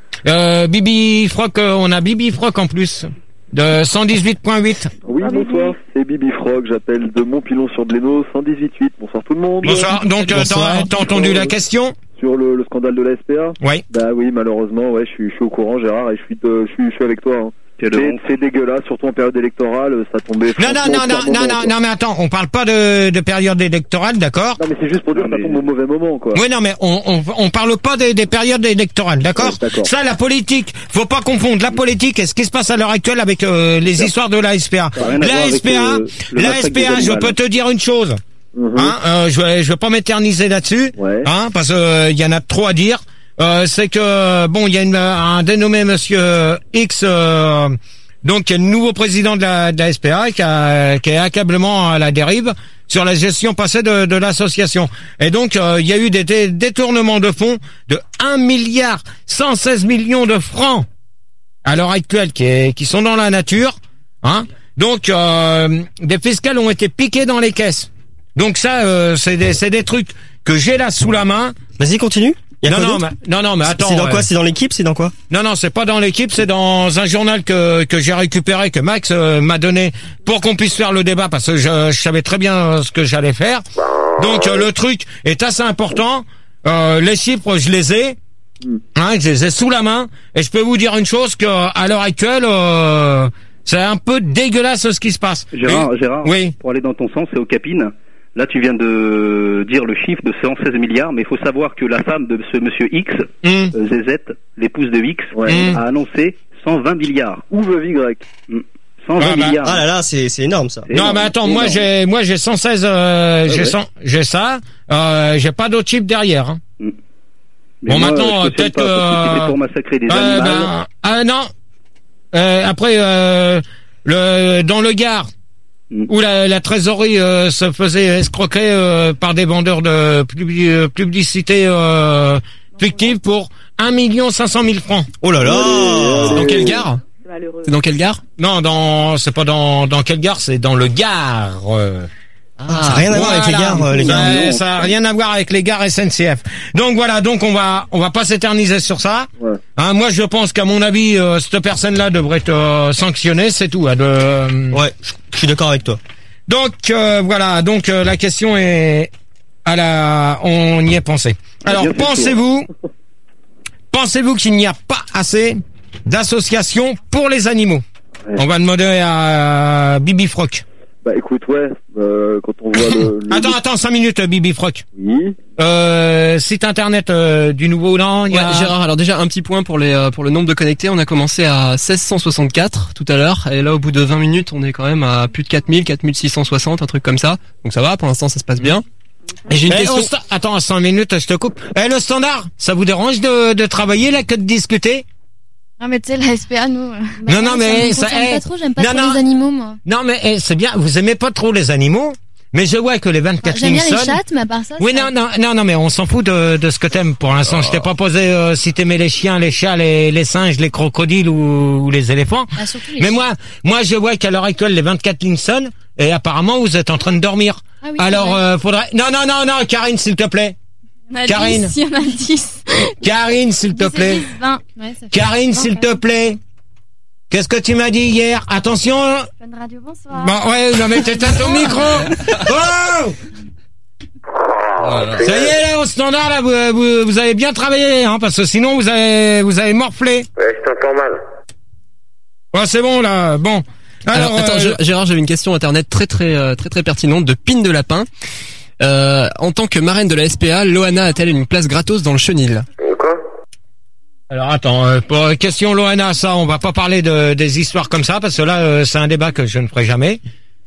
A: Bibi Froc, on a Bibi Froc en plus. De 118.8.
O: Oui, bonsoir, c'est Bibi Frog, j'appelle de Montpilon-sur-Blénaud, 118.8. Bonsoir tout le monde.
A: Bonsoir, donc t'as entendu la question?
O: Sur le scandale de la SPA?
A: Oui.
O: Bah oui, malheureusement, ouais, je suis au courant, Gérard, et je suis avec toi. Hein. C'est dégueulasse, surtout en période électorale, ça tombait...
A: Non, mais attends, on parle pas de période électorale, d'accord?
O: Non, mais c'est juste pour dire que ça tombe au mauvais moment, quoi.
A: Oui, non, mais on parle pas des périodes électorales, d'accord? Ça, la politique, faut pas confondre la politique et ce qui se passe à l'heure actuelle avec les histoires de la SPA. La SPA, je peux te dire une chose. Je vais pas m'éterniser là-dessus, parce que il y en a trop à dire. C'est que bon, il y a un dénommé Monsieur X, donc qui est le nouveau président de la SPA, qui est accablement à la dérive sur la gestion passée de l'association. Et donc il y a eu des détournements de fonds de 1,116 milliard de francs à l'heure actuelle qui sont dans la nature. Donc des fiscales ont été piqués dans les caisses. Donc ça, c'est des trucs que j'ai là sous la main.
L: Vas-y, continue.
A: Non, mais attends.
L: C'est dans quoi? C'est dans l'équipe? C'est dans quoi?
A: Non, c'est pas dans l'équipe, c'est dans un journal que j'ai récupéré, que Max m'a donné pour qu'on puisse faire le débat, parce que je savais très bien ce que j'allais faire. Donc le truc est assez important. Les chiffres, je les ai. Je les ai sous la main. Et je peux vous dire une chose, que à l'heure actuelle, c'est un peu dégueulasse ce qui se passe.
N: Gérard,
A: oui.
N: Pour aller dans ton sens, c'est aux capines. Là, tu viens de dire le chiffre de 116 milliards, mais il faut savoir que la femme de ce monsieur X, Zezette, l'épouse de X, a annoncé 120 milliards.
O: Ou veuve Y.
N: 120 milliards.
L: Ah là, c'est énorme ça.
A: Non, mais attends, moi j'ai 116, j'ai ça, j'ai pas d'autres chiffres derrière. Bon, moi, maintenant, peut-être que...
N: C'était pour massacrer des animaux.
A: Non. Après, dans le Gard, où la trésorerie se faisait escroquer par des vendeurs de publicité fictive pour 1 500 000 francs.
L: Oh là là.
E: Dans quelle gare? C'est dans quelle gare?
A: Non, c'est pas dans quelle gare, c'est dans le Gard.
L: Ça n'a rien à voir avec les gares, les gars.
A: Ça n'a rien à voir avec les gares SNCF. Donc voilà, on va pas s'éterniser sur ça. Moi, je pense qu'à mon avis, cette personne-là devrait être sanctionnée, c'est tout.
L: Ouais, je suis d'accord avec toi.
A: Donc voilà, la question est on y est pensé. Alors pensez-vous qu'il n'y a pas assez d'associations pour les animaux? On va demander à Bibi Froc.
O: Bah écoute, quand on voit
A: Attends, 5 minutes, Bibi Froc.
O: Oui.
A: Site internet du Nouveau Land.
E: Gérard, alors déjà un petit point pour le nombre de connectés. On a commencé à 1664 tout à l'heure, et là au bout de 20 minutes, on est quand même à plus de 4660, un truc comme ça. Donc ça va, pour l'instant ça se passe bien. Et j'ai une question.
A: Attends, 5 minutes, je te coupe. Le standard, ça vous dérange de travailler là que de discuter?
K: Non mais tu sais, la SPA, nous...
A: Non, mais
K: ça pas trop, j'aime pas trop les animaux, moi.
A: Non, mais c'est bien, vous aimez pas trop les animaux, mais je vois que les 24 lignes
K: j'aime bien les chattes, mais à part ça...
A: Oui, non, mais on s'en fout de ce que t'aimes pour l'instant. Je t'ai pas posé si t'aimais les chiens, les chats, les singes, les crocodiles ou les éléphants. Mais moi, je vois qu'à l'heure actuelle, les 24 lignes sonnent, et apparemment, vous êtes en train de dormir.
K: Ah oui,
A: alors, faudrait... Non, Karine, s'il te plaît. Karine.
K: Il y en a 10.
A: Karine, s'il te plaît.
K: 20.
A: Karine, s'il te plaît. Qu'est-ce que tu m'as dit hier? Attention.
K: Fun Radio, bonsoir.
A: Bon, ouais, non mais t'éteins ton micro. Oh! Ça y est, là, au standard, là, vous avez bien travaillé, parce que sinon, vous avez morflé.
M: Ouais, je t'entends mal.
A: Ouais, c'est bon, là, bon.
E: Alors attends, Gérard, j'avais une question internet très pertinente de Pine de Lapin. En tant que marraine de la SPA, Loana a-t-elle une place gratos dans le chenil?
M: Quoi?
A: Alors attends, pour question Loana, ça, on va pas parler des histoires comme ça, parce que là, c'est un débat que je ne ferai jamais.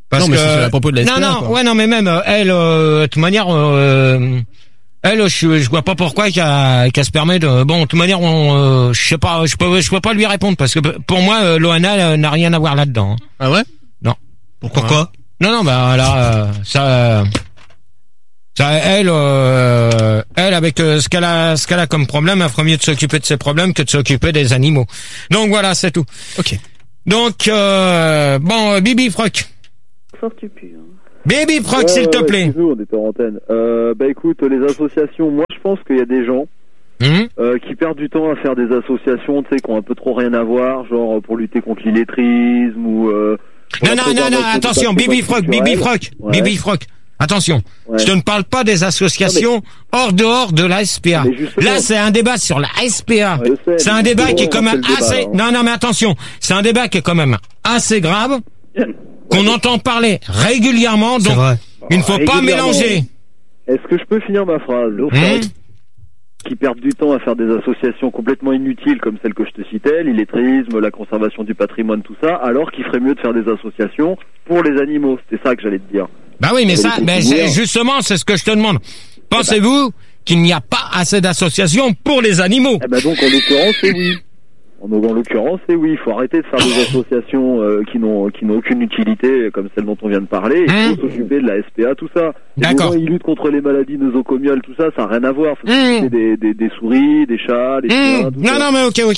A: Parce
E: non, mais
A: que
E: c'est à propos de la SPA.
A: Non, mais même elle, de toute manière, elle, je vois pas pourquoi qu'elle se permet de. Bon, de toute manière, je sais pas, je peux pas lui répondre parce que pour moi, Loana n'a rien à voir là-dedans. Hein.
E: Ah ouais?
A: Non.
L: Pourquoi?
A: Non, bah là, ça, elle avec ce qu'elle a comme problème, elle ferait mieux de s'occuper de ses problèmes que de s'occuper des animaux. Donc voilà, c'est tout.
E: Ok.
A: Donc bon, Bibi Froc.
P: Sortu plus.
A: Baby Froc, s'il te plaît.
O: Nous, on était en antenne. Bah écoute, les associations, moi je pense qu'il y a des gens qui perdent du temps à faire des associations, tu sais, qui ont un peu trop rien à voir, genre pour lutter contre l'illettrisme ou.
A: Non, attention, Bibi Froc. Attention, je te ne parle pas des associations dehors de la SPA. Là, c'est un débat sur la SPA. C'est un débat qui est quand même assez. Non, mais attention, c'est un débat qui est quand même assez grave. Qu'on entend parler régulièrement, donc il ne faut pas mélanger.
O: Est-ce que je peux finir ma phrase? Qui perdent du temps à faire des associations complètement inutiles comme celle que je te citais, l'illettrisme, la conservation du patrimoine, tout ça, alors qu'il ferait mieux de faire des associations pour les animaux. C'était ça que j'allais te dire.
A: Bah oui, mais justement, c'est ce que je te demande. Pensez-vous qu'il n'y a pas assez d'associations pour les animaux?
O: Eh ben donc, en l'occurrence, c'est oui. En l'occurrence, c'est oui. Il faut arrêter de faire des associations qui n'ont aucune utilité, comme celle dont on vient de parler. Il faut s'occuper de la SPA, tout ça.
A: D'accord.
O: Ils luttent contre les maladies nosocomiales, tout ça, ça n'a rien à voir. Il faut s'occuper des souris, des chats, des chiens, tout ça.
A: Non, mais ok.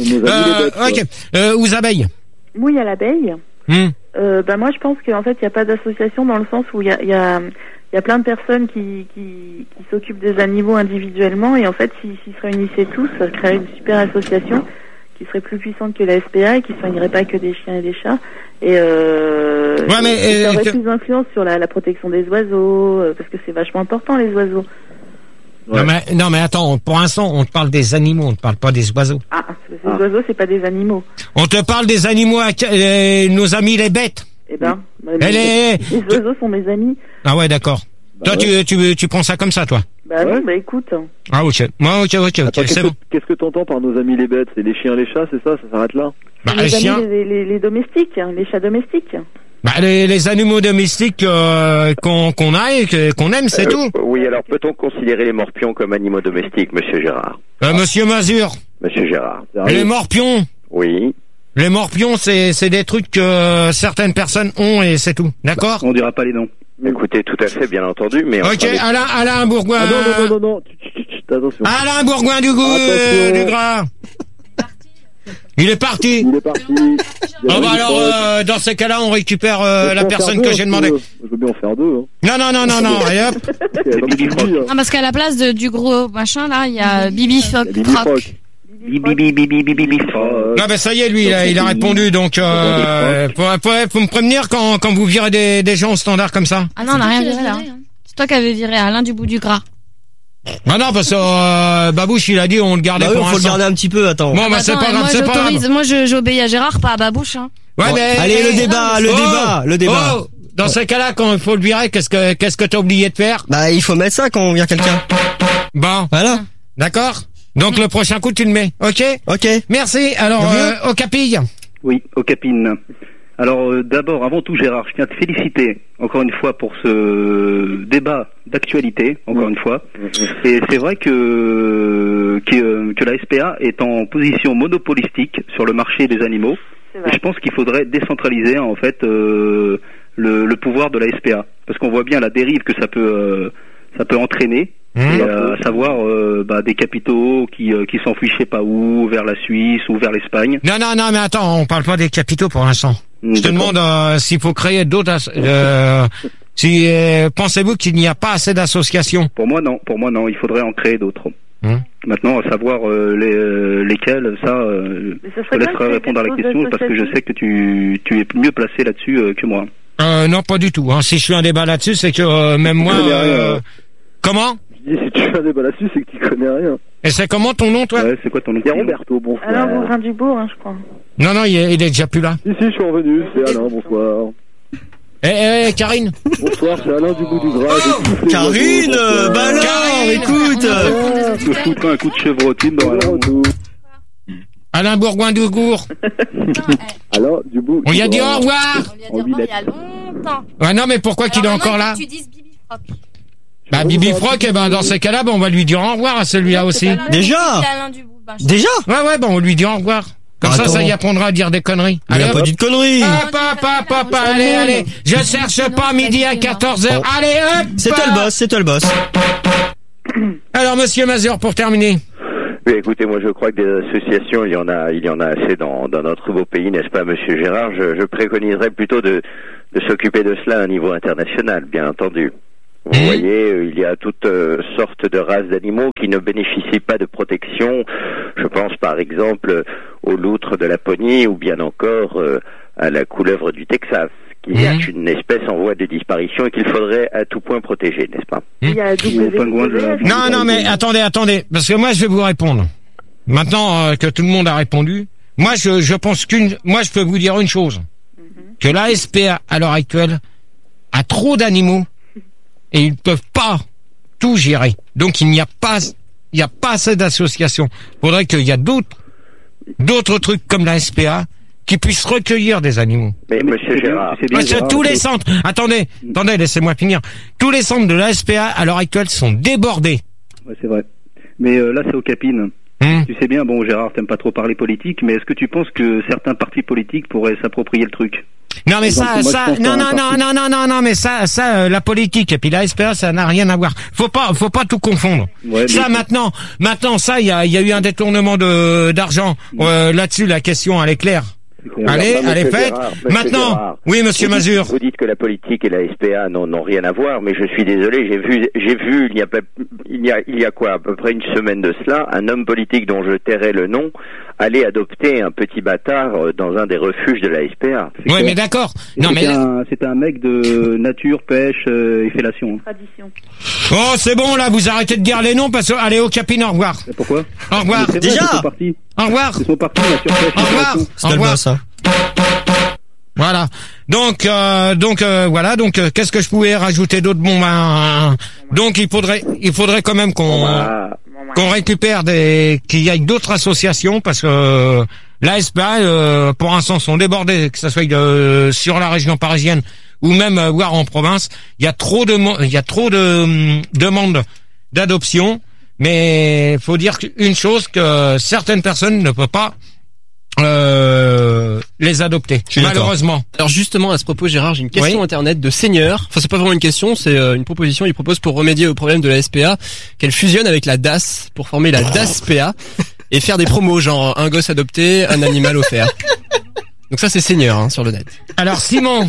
A: Aux abeilles.
P: Oui, à l'abeille. Bah moi, je pense qu'en fait, il n'y a pas d'association dans le sens où il y a plein de personnes qui s'occupent des animaux individuellement, et en fait, s'ils se réunissaient tous, ça créerait une super association qui serait plus puissante que la SPA et qui soignerait pas que des chiens et des chats, et ça aurait plus d'influence sur la protection des oiseaux, parce que c'est vachement important, les oiseaux.
A: Ouais. Non mais attends, pour l'instant on te parle des animaux, on te parle pas des oiseaux.
P: Ah, les oiseaux c'est pas des animaux.
A: On te parle des animaux, nos amis les bêtes.
P: Eh ben, les oiseaux sont mes amis.
A: Ah ouais, d'accord. Toi tu prends ça comme ça, toi?
P: Bah non, bah écoute.
A: Ah ok. Moi ok,
O: attends,
A: c'est bon.
O: Qu'est-ce que t'entends par nos amis les bêtes? C'est les chiens, les chats, c'est ça? Ça s'arrête là?
A: Bah
P: les chiens, les domestiques, les chats domestiques.
A: Bah les animaux domestiques qu'on a et qu'on aime, c'est tout.
M: Oui, alors peut-on considérer les morpions comme animaux domestiques, Monsieur Gérard?
A: Monsieur Mazur.
M: Monsieur Gérard.
A: Les morpions.
M: Oui.
A: Les morpions, c'est des trucs que certaines personnes ont et c'est tout. D'accord?
N: On dira pas les noms.
M: Écoutez, tout à fait, bien entendu, mais...
A: Ok, Alain Bourgoin.
O: Ah non. Attention.
A: Alain Bourgoin du Gras. Il est parti. Oh bah alors, dans ces cas-là, on récupère la personne que j'ai demandé.
O: Je veux bien en faire deux.
A: Non, et hop.
K: Non, parce qu'à la place du gros machin, là, il y a Bibi Froc.
A: Non, ben ça y est, lui, il a répondu, donc faut me prévenir quand vous virez des gens au standard comme ça.
K: Ah non, on n'a rien viré là. C'est toi qui avais viré Alain du bout du gras.
A: Ah non, parce que Babouche, il a dit on le gardait pour
L: faut le garder un petit peu, attends.
A: Bon, bah c'est pas grave, c'est pas grave.
K: Moi, j'obéis à Gérard, pas à Babouche. Hein.
A: Ouais, bon, mais
L: allez, le débat.
A: Oh, dans ces cas-là, quand il faut le virer, qu'est-ce que t'as oublié de faire?
L: Bah, il faut mettre ça quand on vire quelqu'un.
A: Bon,
L: voilà.
A: D'accord. Donc le prochain coup, tu le mets, ok?
L: Ok.
A: Merci. Alors, au capille.
N: Oui, au capine. Alors d'abord, avant tout, Gérard, je tiens à te féliciter encore une fois pour ce débat d'actualité, encore une fois. Et c'est vrai que la SPA est en position monopolistique sur le marché des animaux. Et je pense qu'il faudrait décentraliser en fait le pouvoir de la SPA, parce qu'on voit bien la dérive que ça peut entraîner. Et à savoir des capitaux qui s'enfuient je sais pas où, vers la Suisse ou vers l'Espagne.
A: Non, mais attends, on parle pas des capitaux pour l'instant. Je te demande s'il faut créer d'autres pensez-vous qu'il n'y a pas assez d'associations?
N: Pour moi non, il faudrait en créer d'autres. Maintenant, à savoir lesquels, ça je te laisserai répondre à la question, parce que je sais que tu es mieux placé là-dessus que moi.
A: Non, pas du tout. Hein. Si je fais un débat là-dessus, c'est que même moi... Comment?
O: Je dis, si tu fais un débat là-dessus, c'est que tu connais rien.
A: Et c'est comment ton nom, toi?
N: Ouais, c'est quoi ton nom?
O: C'est Roberto, bonsoir.
P: Alain Bourgoin du Bourg, je crois.
A: Non, il est déjà plus là.
O: Si, je suis revenu, c'est Alain, bonsoir.
A: Karine.
O: Bonsoir, c'est Alain du bout du gras.
L: Karine, bah alors, écoute.
N: Je te foutrai un coup de chevrotine dans Alain.
A: Alain Bourgoin d'Ougour.
O: Alors, du bout.
A: On lui a dit au revoir.
K: On lui a dit au revoir il y a longtemps. longtemps.
A: Ouais, non, mais pourquoi qu'il est encore là?
K: Tu dises Bibi Froc.
A: Bah, Bibi Froc, eh ben, dans ces cas-là, on va lui dire au revoir à celui-là aussi.
L: Déjà? Déjà?
A: Ouais, on lui dit au revoir. Comme ça, y apprendra à dire des conneries.
L: Il a pas dit de conneries.
A: Hop, allez. Je cherche pas midi à 14h. Allez, hop.
L: C'est toi le boss.
A: Alors, monsieur Mazur, pour terminer.
M: Oui, écoutez, moi je crois que des associations, il y en a assez dans notre beau pays, n'est-ce pas, monsieur Gérard? Je préconiserais plutôt de s'occuper de cela à un niveau international, bien entendu. Vous voyez, il y a toutes sortes de races d'animaux qui ne bénéficient pas de protection. Je pense par exemple aux loutres de Laponie ou bien encore à la couleuvre du Texas, qui est une espèce en voie de disparition et qu'il faudrait à tout point protéger, n'est-ce pas?
P: Il y a
A: Non, mais attendez, parce que moi je vais vous répondre. Maintenant que tout le monde a répondu, moi je pense moi je peux vous dire une chose, que la SPA à l'heure actuelle a trop d'animaux et ils ne peuvent pas tout gérer. Donc il n'y a pas assez d'associations. Il faudrait qu'il y a d'autres trucs comme la SPA qui puissent recueillir des animaux.
M: Mais monsieur Gérard,
A: parce que tous les centres, attendez, laissez-moi finir. Tous les centres de la SPA à l'heure actuelle sont débordés.
N: Ouais, c'est vrai. Mais là c'est aux capines. Tu sais bien, bon Gérard, t'aimes pas trop parler politique, mais est-ce que tu penses que certains partis politiques pourraient s'approprier le truc?
A: Non mais non mais ça la politique et puis la SPA ça n'a rien à voir. Faut pas tout confondre. Ouais, ça maintenant ça il y a eu un détournement d'argent là-dessus, la question elle est claire. Allez, faites. Maintenant, Gérard, oui, monsieur Mazur.
M: Vous dites que la politique et la SPA n'ont rien à voir, mais je suis désolé, j'ai vu il y a quoi, à peu près une semaine de cela, un homme politique dont je tairai le nom aller adopter un petit bâtard dans un des refuges de la SPA.
A: Oui, mais d'accord.
N: C'était un mec de nature, pêche et fellation.
P: Tradition.
A: Oh, c'est bon là, vous arrêtez de dire les noms parce que allez au capine, au revoir.
N: Et pourquoi?
A: Au revoir.
N: Déjà.
A: Au revoir.
N: Ils sont partis, nature, pêche.
A: Au revoir.
L: Au revoir. Ça.
A: Voilà. Donc qu'est-ce que je pouvais rajouter d'autre? Donc il faudrait quand même qu'on récupère qu'il y ait d'autres associations parce que la SPA pour l'instant sont débordés, que ça soit sur la région parisienne ou même voire en province. Il y a trop de demandes d'adoption, mais faut dire une chose, que certaines personnes ne peuvent pas les adopter, malheureusement.
E: Alors justement, à ce propos, Gérard, j'ai une question internet de Seigneur. Enfin, c'est pas vraiment une question, c'est une proposition. Il propose pour remédier au problème de la SPA qu'elle fusionne avec la DAS pour former la DAS-PA et faire des promos genre un gosse adopté, un animal offert. Donc ça, c'est Seigneur sur le net.
A: Alors Simon.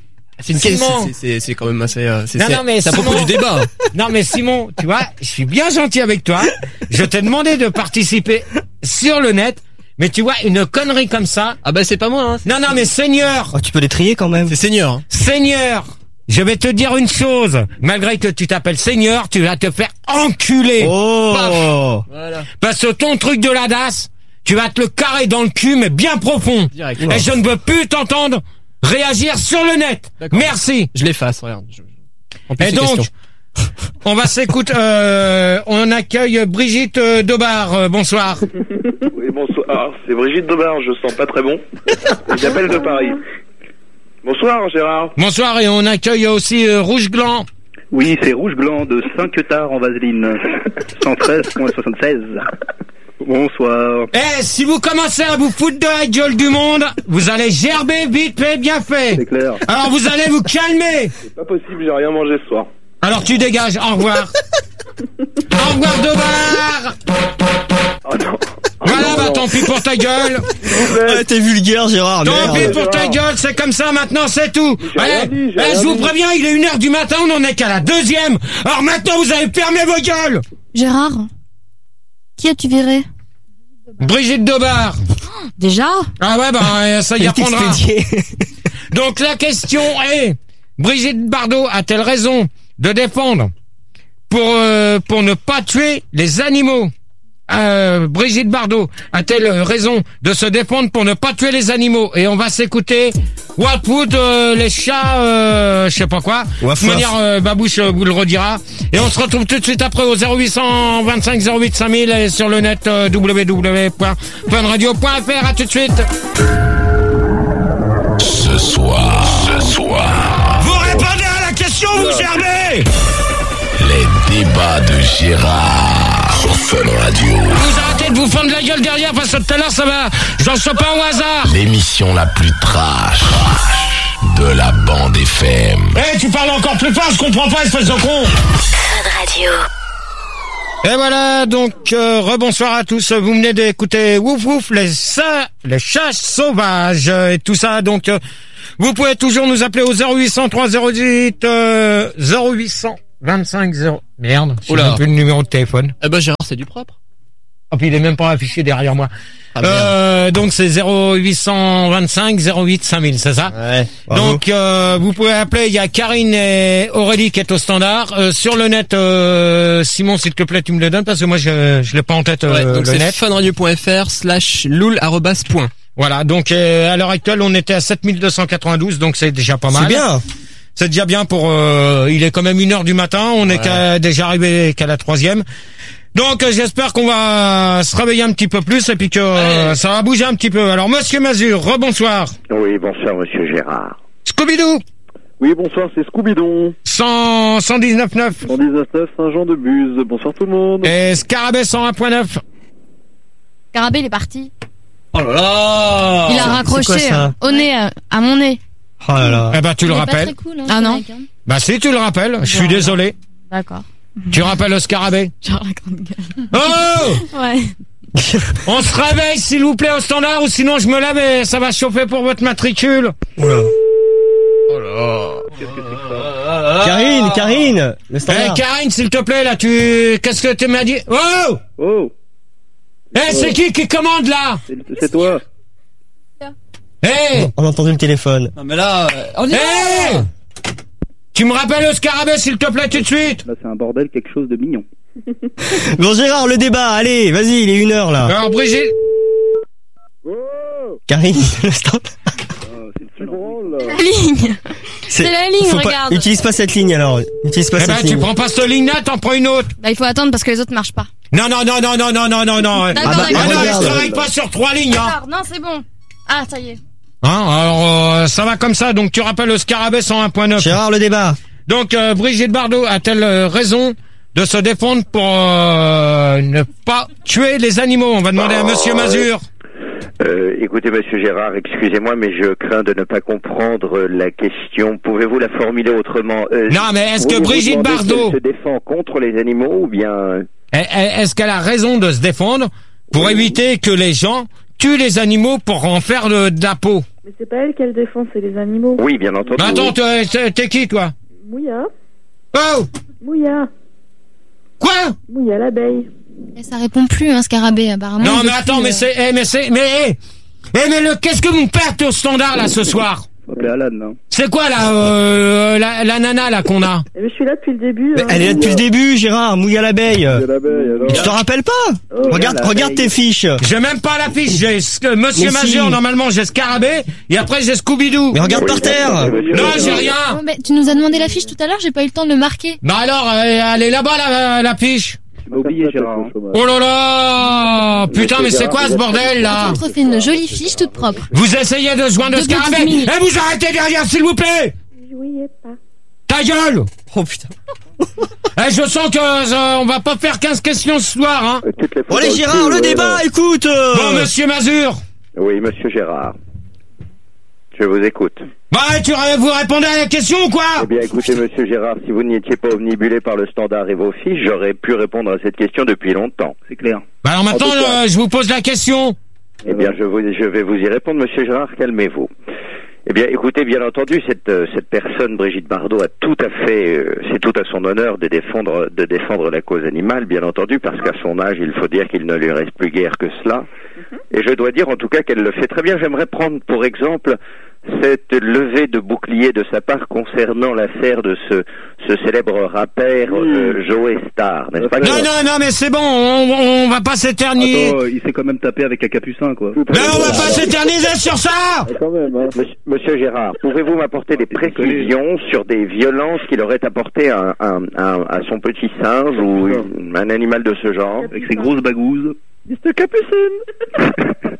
E: C'est quand même assez. C'est à propos du débat.
A: Non mais Simon, tu vois, je suis bien gentil avec toi. Je t'ai demandé de participer sur le net. Mais tu vois, une connerie comme ça...
E: Ah bah c'est pas moi, hein.
A: Non, mais Seigneur.
L: Oh, tu peux les trier quand même.
E: C'est Seigneur. Hein.
A: Seigneur, je vais te dire une chose. Malgré que tu t'appelles Seigneur, tu vas te faire enculer.
L: Oh.
A: Voilà. Parce que ton truc de la DAS, tu vas te le carrer dans le cul, mais bien profond. Direct. Et je ne veux plus t'entendre réagir sur le net. Merci.
E: Je l'efface, regarde.
A: Et donc... On va s'écouter. On accueille Brigitte Daubard. Bonsoir.
C: Oui, bonsoir. C'est Brigitte Daubard. Je sens pas très bon. J'appelle de Paris. Bonsoir, Gérard.
A: Bonsoir, et on accueille aussi Rouge Gland.
N: Oui, c'est Rouge Gland de Saint-Queutard en Vaseline. 113.76. Bonsoir.
A: Si vous commencez à vous foutre de la gueule du monde, vous allez gerber vite fait, bien fait.
N: C'est clair.
A: Alors vous allez vous calmer.
C: C'est pas possible, j'ai rien mangé ce soir.
A: Alors tu dégages, au revoir. Au revoir Daubard.
C: Oh non.
A: Voilà, tant pis pour ta gueule.
L: Ouais, t'es vulgaire, Gérard.
A: Tant pis pour ta gueule, c'est comme ça maintenant, c'est tout. Je vous préviens, il est 1h du matin, on en est qu'à la 2e. Alors maintenant, vous allez fermer vos gueules.
K: Gérard, qui as-tu viré?
A: Brigitte Daubard.
K: Déjà?
A: Ah ouais, ça y reprendra. Donc la question est, Brigitte Bardot a-t-elle raison de défendre pour ne pas tuer les animaux? Brigitte Bardot a-t-elle raison de se défendre pour ne pas tuer les animaux? Et on va s'écouter Wildwood, les chats, je sais pas quoi. De toute manière, Babouche vous le redira. Et on se retrouve tout de suite après au 0825 08 5000 et sur le net www.funradio.fr. À tout de suite.
H: Ce soir. Les débats de Gérard sur Fun Radio.
I: Vous arrêtez de vous fendre la gueule derrière parce que tout à l'heure ça va. J'en sais pas au hasard.
H: L'émission la plus trash de la bande FM.
I: Tu parles encore plus fort, je comprends pas, espèce de con.
J: Fun Radio.
A: Et voilà, donc rebonsoir à tous. Vous venez d'écouter Wouf Wouf, les chats sauvages et tout ça. Donc vous pouvez toujours nous appeler au 0800 308 0800 25 0. Merde, j'ai même plus le numéro de téléphone.
E: Eh ben Gérard, c'est du propre.
A: Oh, puis il est même pas affiché derrière moi. Donc c'est 0825 08 5000, c'est ça?
L: Ouais.
A: Donc vous pouvez appeler, il y a Karine et Aurélie qui est au standard. Sur le net, Simon, s'il te plaît, tu me le donnes parce que moi je l'ai pas en tête.
E: Donc
A: le
E: c'est
A: net.
E: funradio.fr/loul@.
A: Voilà, donc à l'heure actuelle, on était à 7292, donc c'est déjà pas mal.
L: C'est bien.
A: C'est déjà bien pour... il est quand même 1h du matin, on est déjà arrivé qu'à la 3e. Donc j'espère qu'on va se réveiller un petit peu plus et puis que ça va bouger un petit peu. Alors Monsieur Mazur, rebonsoir.
M: Oui, bonsoir Monsieur Gérard.
A: Scooby-Doo.
O: Oui, bonsoir, c'est Scooby-Doo.
A: 119.9.
O: 119.9, Saint-Jean-de-Buz. Bonsoir tout le monde.
A: Et Scarabée 101.9.
K: Scarabée, il est parti.
L: Oh là là.
K: Il a raccroché au nez, à mon nez.
L: Oh là là.
A: Eh ben tu le rappelles.
K: Cool, hein, ah non.
A: Bah si, tu le rappelles. Je suis désolé.
K: D'accord.
A: Tu rappelles le Scarabée.
K: Genre la grande gueule.
A: Oh.
K: Ouais.
A: On se réveille s'il vous plaît au standard ou sinon je me lave et ça va chauffer pour votre matricule.
L: Oula.
A: Oh là.
C: Qu'est-ce que c'est que ça?
L: Karine, le standard.
A: Karine, s'il te plaît, là, qu'est-ce que tu m'as dit? Oh!
C: Oh!
A: C'est qui commande, là?
C: C'est toi.
L: On a entendu le téléphone.
E: Non mais là, on est
A: Tu me rappelles le Scarabée, s'il te plaît, tout de suite?
N: Là, c'est un bordel, quelque chose de mignon.
L: Bon, Gérard, le débat, allez, vas-y, il est 1h, là.
A: Alors, Brigitte.
L: Karine, le standard.
K: La ligne. C'est la ligne, regarde.
L: Utilise pas cette ligne, alors. Utilise pas cette ligne.
A: Tu prends pas cette ligne-là, t'en prends une autre.
K: Bah, il faut attendre parce que les autres marchent pas.
A: Non.
K: D'accord,
A: Je travaille pas sur 3 lignes, hein.
K: Non, c'est bon. Ah, ça y est.
A: Alors, ça va comme ça, donc tu rappelles le Scarabée 101.9.
L: Gérard, le débat.
A: Donc, Brigitte Bardot a-t-elle raison de se défendre pour ne pas tuer les animaux? On va demander à Monsieur Mazur.
M: Écoutez, Monsieur Gérard, excusez-moi, mais je crains de ne pas comprendre la question. Pouvez-vous la formuler autrement?
A: Non, mais est-ce que Brigitte Bardot
M: se défend contre les animaux ou bien...
A: Est-ce qu'elle a raison de se défendre pour éviter que les gens tuent les animaux pour en faire de la peau?
P: Mais c'est pas elle qu'elle défend, c'est les animaux.
M: Oui, bien entendu.
A: Mais attends, t'es qui, toi?
P: Mouya.
A: Oh!
P: Mouya.
A: Quoi?
P: Mouya l'abeille.
K: Et ça répond plus, hein, Scarabée, apparemment.
A: Non, mais attends, mais qu'est-ce que vous me perdez au standard, là, ce soir?
N: Alan, non.
A: C'est quoi, là, la nana, là, qu'on a?
P: Je suis là depuis le début.
L: Elle est là depuis le début, Gérard, Mouya l'abeille. Tu t'en rappelles pas? Regarde tes fiches.
A: J'ai même pas la fiche, j'ai Monsieur Mazur, normalement, j'ai Scarabée, et après, j'ai Scooby-Doo.
L: Mais regarde par terre.
A: Non, j'ai rien.
K: Oh, mais tu nous as demandé la fiche tout à l'heure, j'ai pas eu le temps de le marquer.
A: Bah alors, elle est là-bas, la fiche.
N: Tu m'as oublié, Gérard.
A: Oh là là! Putain, mais c'est quoi ce bordel, là?
K: On te refait une jolie fiche toute propre.
A: Vous essayez de joindre le Scarabée! Et vous arrêtez derrière, s'il vous plaît!
P: Je jouais pas.
A: Ta gueule!
L: Oh putain.
A: Je sens que on va pas faire 15 questions ce soir, hein.
L: Bon, allez, Gérard, le débat, écoute.
A: Bon, Monsieur Mazur.
M: Oui, Monsieur Gérard. Je vous écoute.
A: Bah, vous répondez à la question ou quoi?
M: Eh bien, écoutez, Monsieur Gérard, si vous n'étiez pas omnibulé par le standard et vos fiches, j'aurais pu répondre à cette question depuis longtemps.
N: C'est clair.
A: Bah alors maintenant, je vous pose la question.
M: Eh bien, je vais vous y répondre, Monsieur Gérard, calmez-vous. Eh bien, écoutez, bien entendu, cette personne, Brigitte Bardot, a tout à fait, c'est tout à son honneur de défendre la cause animale, bien entendu, parce qu'à son âge, il faut dire qu'il ne lui reste plus guère que cela. Et je dois dire, en tout cas, qu'elle le fait très bien. J'aimerais prendre, pour exemple, cette levée de bouclier de sa part concernant l'affaire de ce célèbre rappeur Joey Star, n'est-ce pas?
A: Non, mais c'est bon, on va pas s'éterniser.
N: Attends, il s'est quand même tapé avec un capucin, quoi.
A: Mais on va pas s'éterniser sur ça.
O: Quand même, hein.
M: Monsieur Gérard, pouvez-vous m'apporter des précisions sur des violences qu'il aurait apportées à son petit singe ou un animal de ce genre?
N: Avec ses grosses bagouses.
O: Mr. Capucine.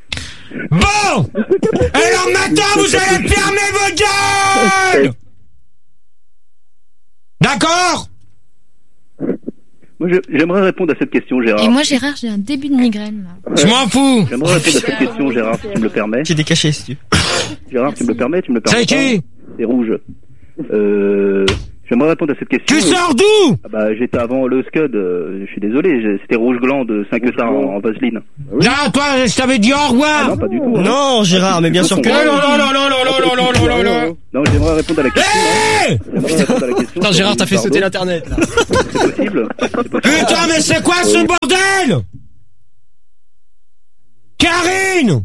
A: Bon! Alors maintenant, vous allez fermer vos gueules!
I: D'accord?
N: Moi, j'aimerais répondre à cette question, Gérard.
K: Et moi, Gérard, j'ai un début de migraine, là.
I: Je m'en fous.
N: J'aimerais répondre à cette question, Gérard, si tu me le permets.
L: J'ai décaché, si tu veux.
N: Gérard, tu me le permets,
I: C'est qui?
N: C'est Rouge. J'aimerais répondre à cette question.
I: Tu sors d'où?
N: Ah bah, j'étais avant le Scud, je suis désolé, c'était Rouge Gland de 5 stars en vaseline.
I: Là, toi, je t'avais dit au revoir.
N: Ah non, pas du tout. Hein.
L: Non, Gérard, mais bien sûr que
N: non. Non, j'aimerais répondre à la question. J'aimerais répondre à la question.
E: Attends, Gérard, t'as fait sauter l'internet, là.
N: C'est possible.
I: Putain, mais c'est quoi ce bordel? Karine!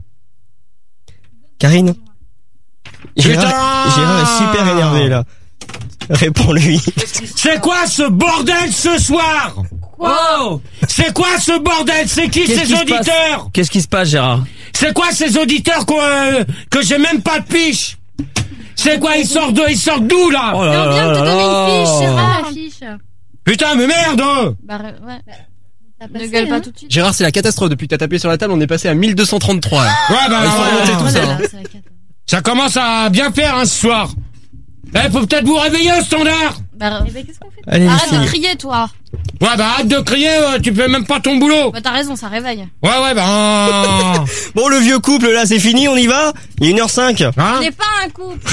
L: Gérard est super énervé, là. Réponds-lui.
I: C'est quoi ce bordel ce soir?
E: Wow!
I: C'est quoi ce bordel? C'est qui ces auditeurs?
E: Qu'est-ce qui se passe, Gérard?
I: C'est quoi ces auditeurs que j'ai même pas de fiche? C'est quoi, ils sortent d'où là?
K: On vient de te donner une fiche, Gérard, la fiche.
I: Putain, mais merde!
K: Bah, ouais. Ne gueule pas tout de suite.
E: Gérard, c'est la catastrophe. Depuis que t'as tapé sur la table, on est passé à 1233. Là.
I: Ouais, bah,
E: il faut remonter tout ça.
I: Ça commence à bien faire, hein, ce soir. Eh, faut peut-être vous réveiller au standard.
K: Bah, qu'est-ce qu'on fait?
L: Allez,
K: arrête de crier, toi.
I: Ouais, bah, arrête de crier, tu fais même pas ton boulot.
K: Bah, t'as raison, ça réveille.
I: Ouais, bah.
L: Bon, le vieux couple, là, c'est fini, on y va? Il est 1h05.
K: On n'est pas un couple.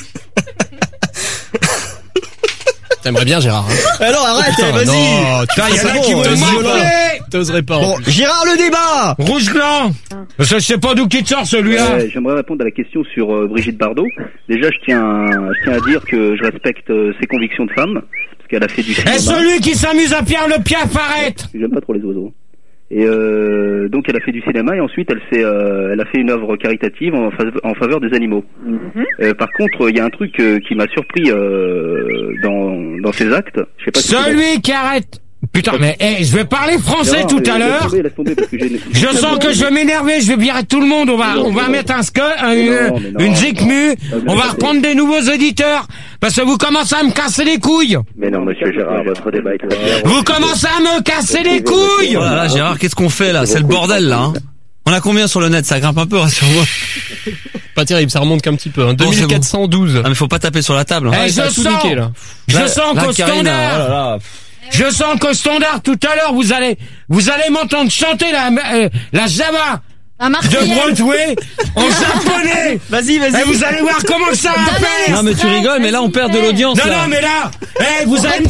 E: T'aimerais bien, Gérard. Hein.
L: Alors, arrête, vas-y.
I: Non, il y en a qui vont m'appeler.
E: T'oserais pas.
L: Bon, Gérard, le débat.
I: Rouge blanc. Je sais pas d'où qui te sort celui-là.
N: J'aimerais répondre à la question sur Brigitte Bardot. Déjà, je tiens à dire que je respecte ses convictions de femme, parce qu'elle a fait du cinéma.
I: Et celui qui s'amuse à Pierre le Piaf, arrête.
N: J'aime pas trop les oiseaux. Et donc elle a fait du cinéma et ensuite elle a fait une œuvre caritative en faveur des animaux. Par contre, il y a un truc qui m'a surpris dans ses actes. Je sais pas
I: celui qui arrête. Putain, mais je vais parler français tout à l'heure. Je sens que je vais m'énerver, je vais virer tout le monde. On va mettre une zikmu. On va reprendre des nouveaux auditeurs parce que vous commencez à me casser les couilles.
M: Mais non, monsieur Gérard, votre débat est très clair.
I: Vous commencez à me casser les couilles.
Q: Oh là là, Gérard, qu'est-ce qu'on fait là? C'est le bordel là. Hein. On a combien sur le net? Ça grimpe un peu, rassure-moi.
E: Pas terrible, ça remonte qu'un petit peu. Hein. 2412.
Q: Ah mais faut pas taper sur la table. Hein.
I: Je sens qu'au standard. Je sens qu'au standard, tout à l'heure, vous allez m'entendre chanter la Java de Broadway en japonais.
L: Vas-y.
I: Et vous allez voir comment ça va faire.
Q: Non mais tu rigoles, mais là on perd de l'audience.
I: Non, mais là, vous allez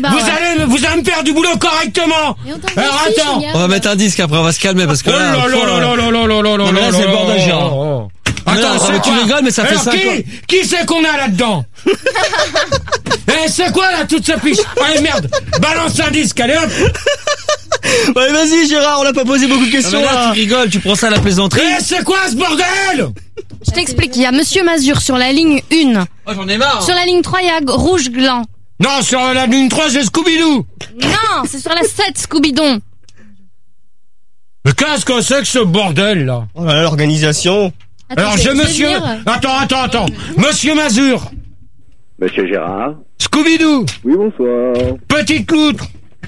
I: me faire du boulot correctement. Alors attends.
Q: On va mettre un disque après, on va se calmer parce que là.
I: Non,
Q: mais là c'est le bordel, Gérard.
I: Attends, c'est
Q: tu rigoles, mais ça fait ça.
I: Qui c'est qu'on a là-dedans? C'est quoi là toute cette fiche? Allez merde, balance un disque, allez hop.
L: Ouais, vas-y Gérard, on n'a pas posé beaucoup de questions.
Q: Là, tu rigoles, tu prends ça à la plaisanterie.
I: C'est quoi ce bordel?
K: Je t'explique, il y a Monsieur Mazur sur la ligne 1.
Q: Oh, j'en ai marre.
K: Sur la ligne 3, il y a Rouge Gland.
I: Non, sur la ligne 3, j'ai Scooby-Doo.
K: Non, c'est sur la 7, Scooby-Don.
I: Mais qu'est-ce que c'est que ce bordel là?
L: Oh là là, l'organisation.
I: Alors monsieur... Attends. Monsieur Mazur.
M: Monsieur Gérard.
I: Scooby-Doo.
O: Oui, bonsoir.
I: Petite loutre.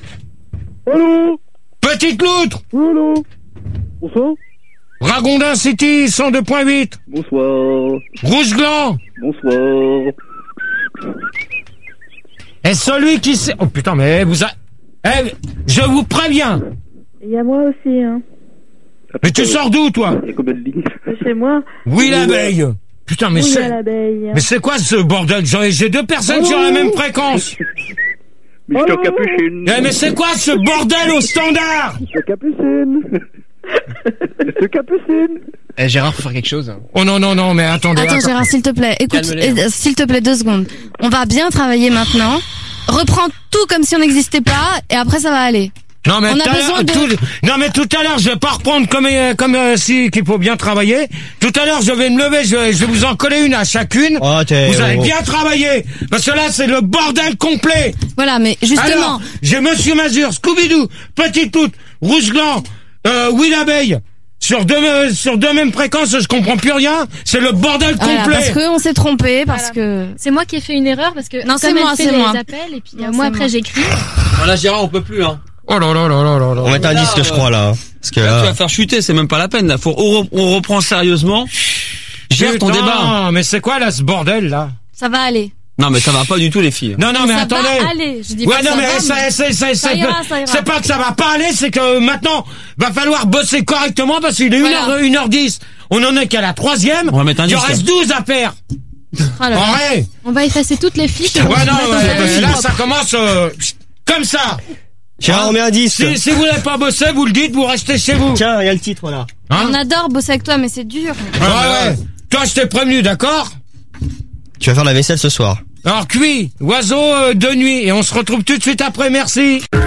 O: Allô?
I: Petite loutre.
O: Allô? Bonsoir.
I: Ragondin City 102.8.
O: Bonsoir.
I: Rouge Gland.
O: Bonsoir.
I: Et celui qui sait... Oh putain, mais vous je vous préviens.
P: Il y a moi aussi, hein.
I: Mais tu sors d'où, toi?
N: Il y a combien de lignes?
P: Chez moi.
I: Oui, l'abeille. Putain, mais
P: oui,
I: mais c'est quoi ce bordel? J'ai deux personnes sur la même fréquence.
N: Mister Capucine.
I: Mais c'est quoi ce bordel au standard?
O: Mister Capucine. Mister Capucine.
E: Gérard, faut faire quelque chose.
I: Oh non, mais attendez.
K: Attends, Gérard, s'il te plaît. Écoute, s'il te plaît, 2 secondes. On va bien travailler maintenant. Reprends tout comme si on n'existait pas, et après ça va aller.
I: Non mais tout à l'heure je vais pas reprendre comme si qu'il faut bien travailler. Tout à l'heure je vais me lever, je vais vous en coller une à chacune. Vous allez bien travailler parce que là c'est le bordel complet.
K: Voilà, mais justement.
I: Alors, j'ai Monsieur Mazur, Scooby-Doo, Petite Loutre, Rouge Gland, oui l'abeille. Sur deux mêmes fréquences, je comprends plus rien. C'est le bordel complet.
K: Parce que on s'est trompé, parce que
R: c'est moi qui ai fait une erreur parce que
K: non, c'est moi,
R: c'est moi. Appels et puis moi après j'écris.
Q: Voilà Gérard, on peut plus hein.
I: Oh là.
L: On met un disque, je crois, là. Parce que
Q: là, tu vas faire chuter, c'est même pas la peine. Là. On reprend sérieusement. Gère ton débat.
I: Mais c'est quoi, là, ce bordel, là?
K: Ça va aller.
Q: Non, mais ça va pas du tout, les filles.
I: Non, mais
R: ça
I: attendez.
R: va aller. Je dis
I: Ouais,
R: pas que
I: non, mais
R: ça va, ça ira.
I: c'est pas que ça va pas aller, c'est que maintenant, va falloir bosser correctement parce qu'il est 1h10. On en est qu'à la 3e.
Q: On va mettre un
I: Il en
Q: disque.
I: reste 12 à faire.
R: Alors,
I: Ouais.
R: on va effacer toutes les fiches.
I: Ouais, non, là, ça commence, comme ça.
L: Gérard, on met un 10.
I: Si vous n'avez pas bossé, vous le dites, vous restez chez vous.
L: Tiens, il y a le titre, là.
I: Hein?
R: On adore bosser avec toi, mais c'est dur.
I: Ouais. Toi, je t'ai prévenu, d'accord?
L: Tu vas faire la vaisselle ce soir.
I: Alors, cuit, oiseau de nuit, et on se retrouve tout de suite après, merci.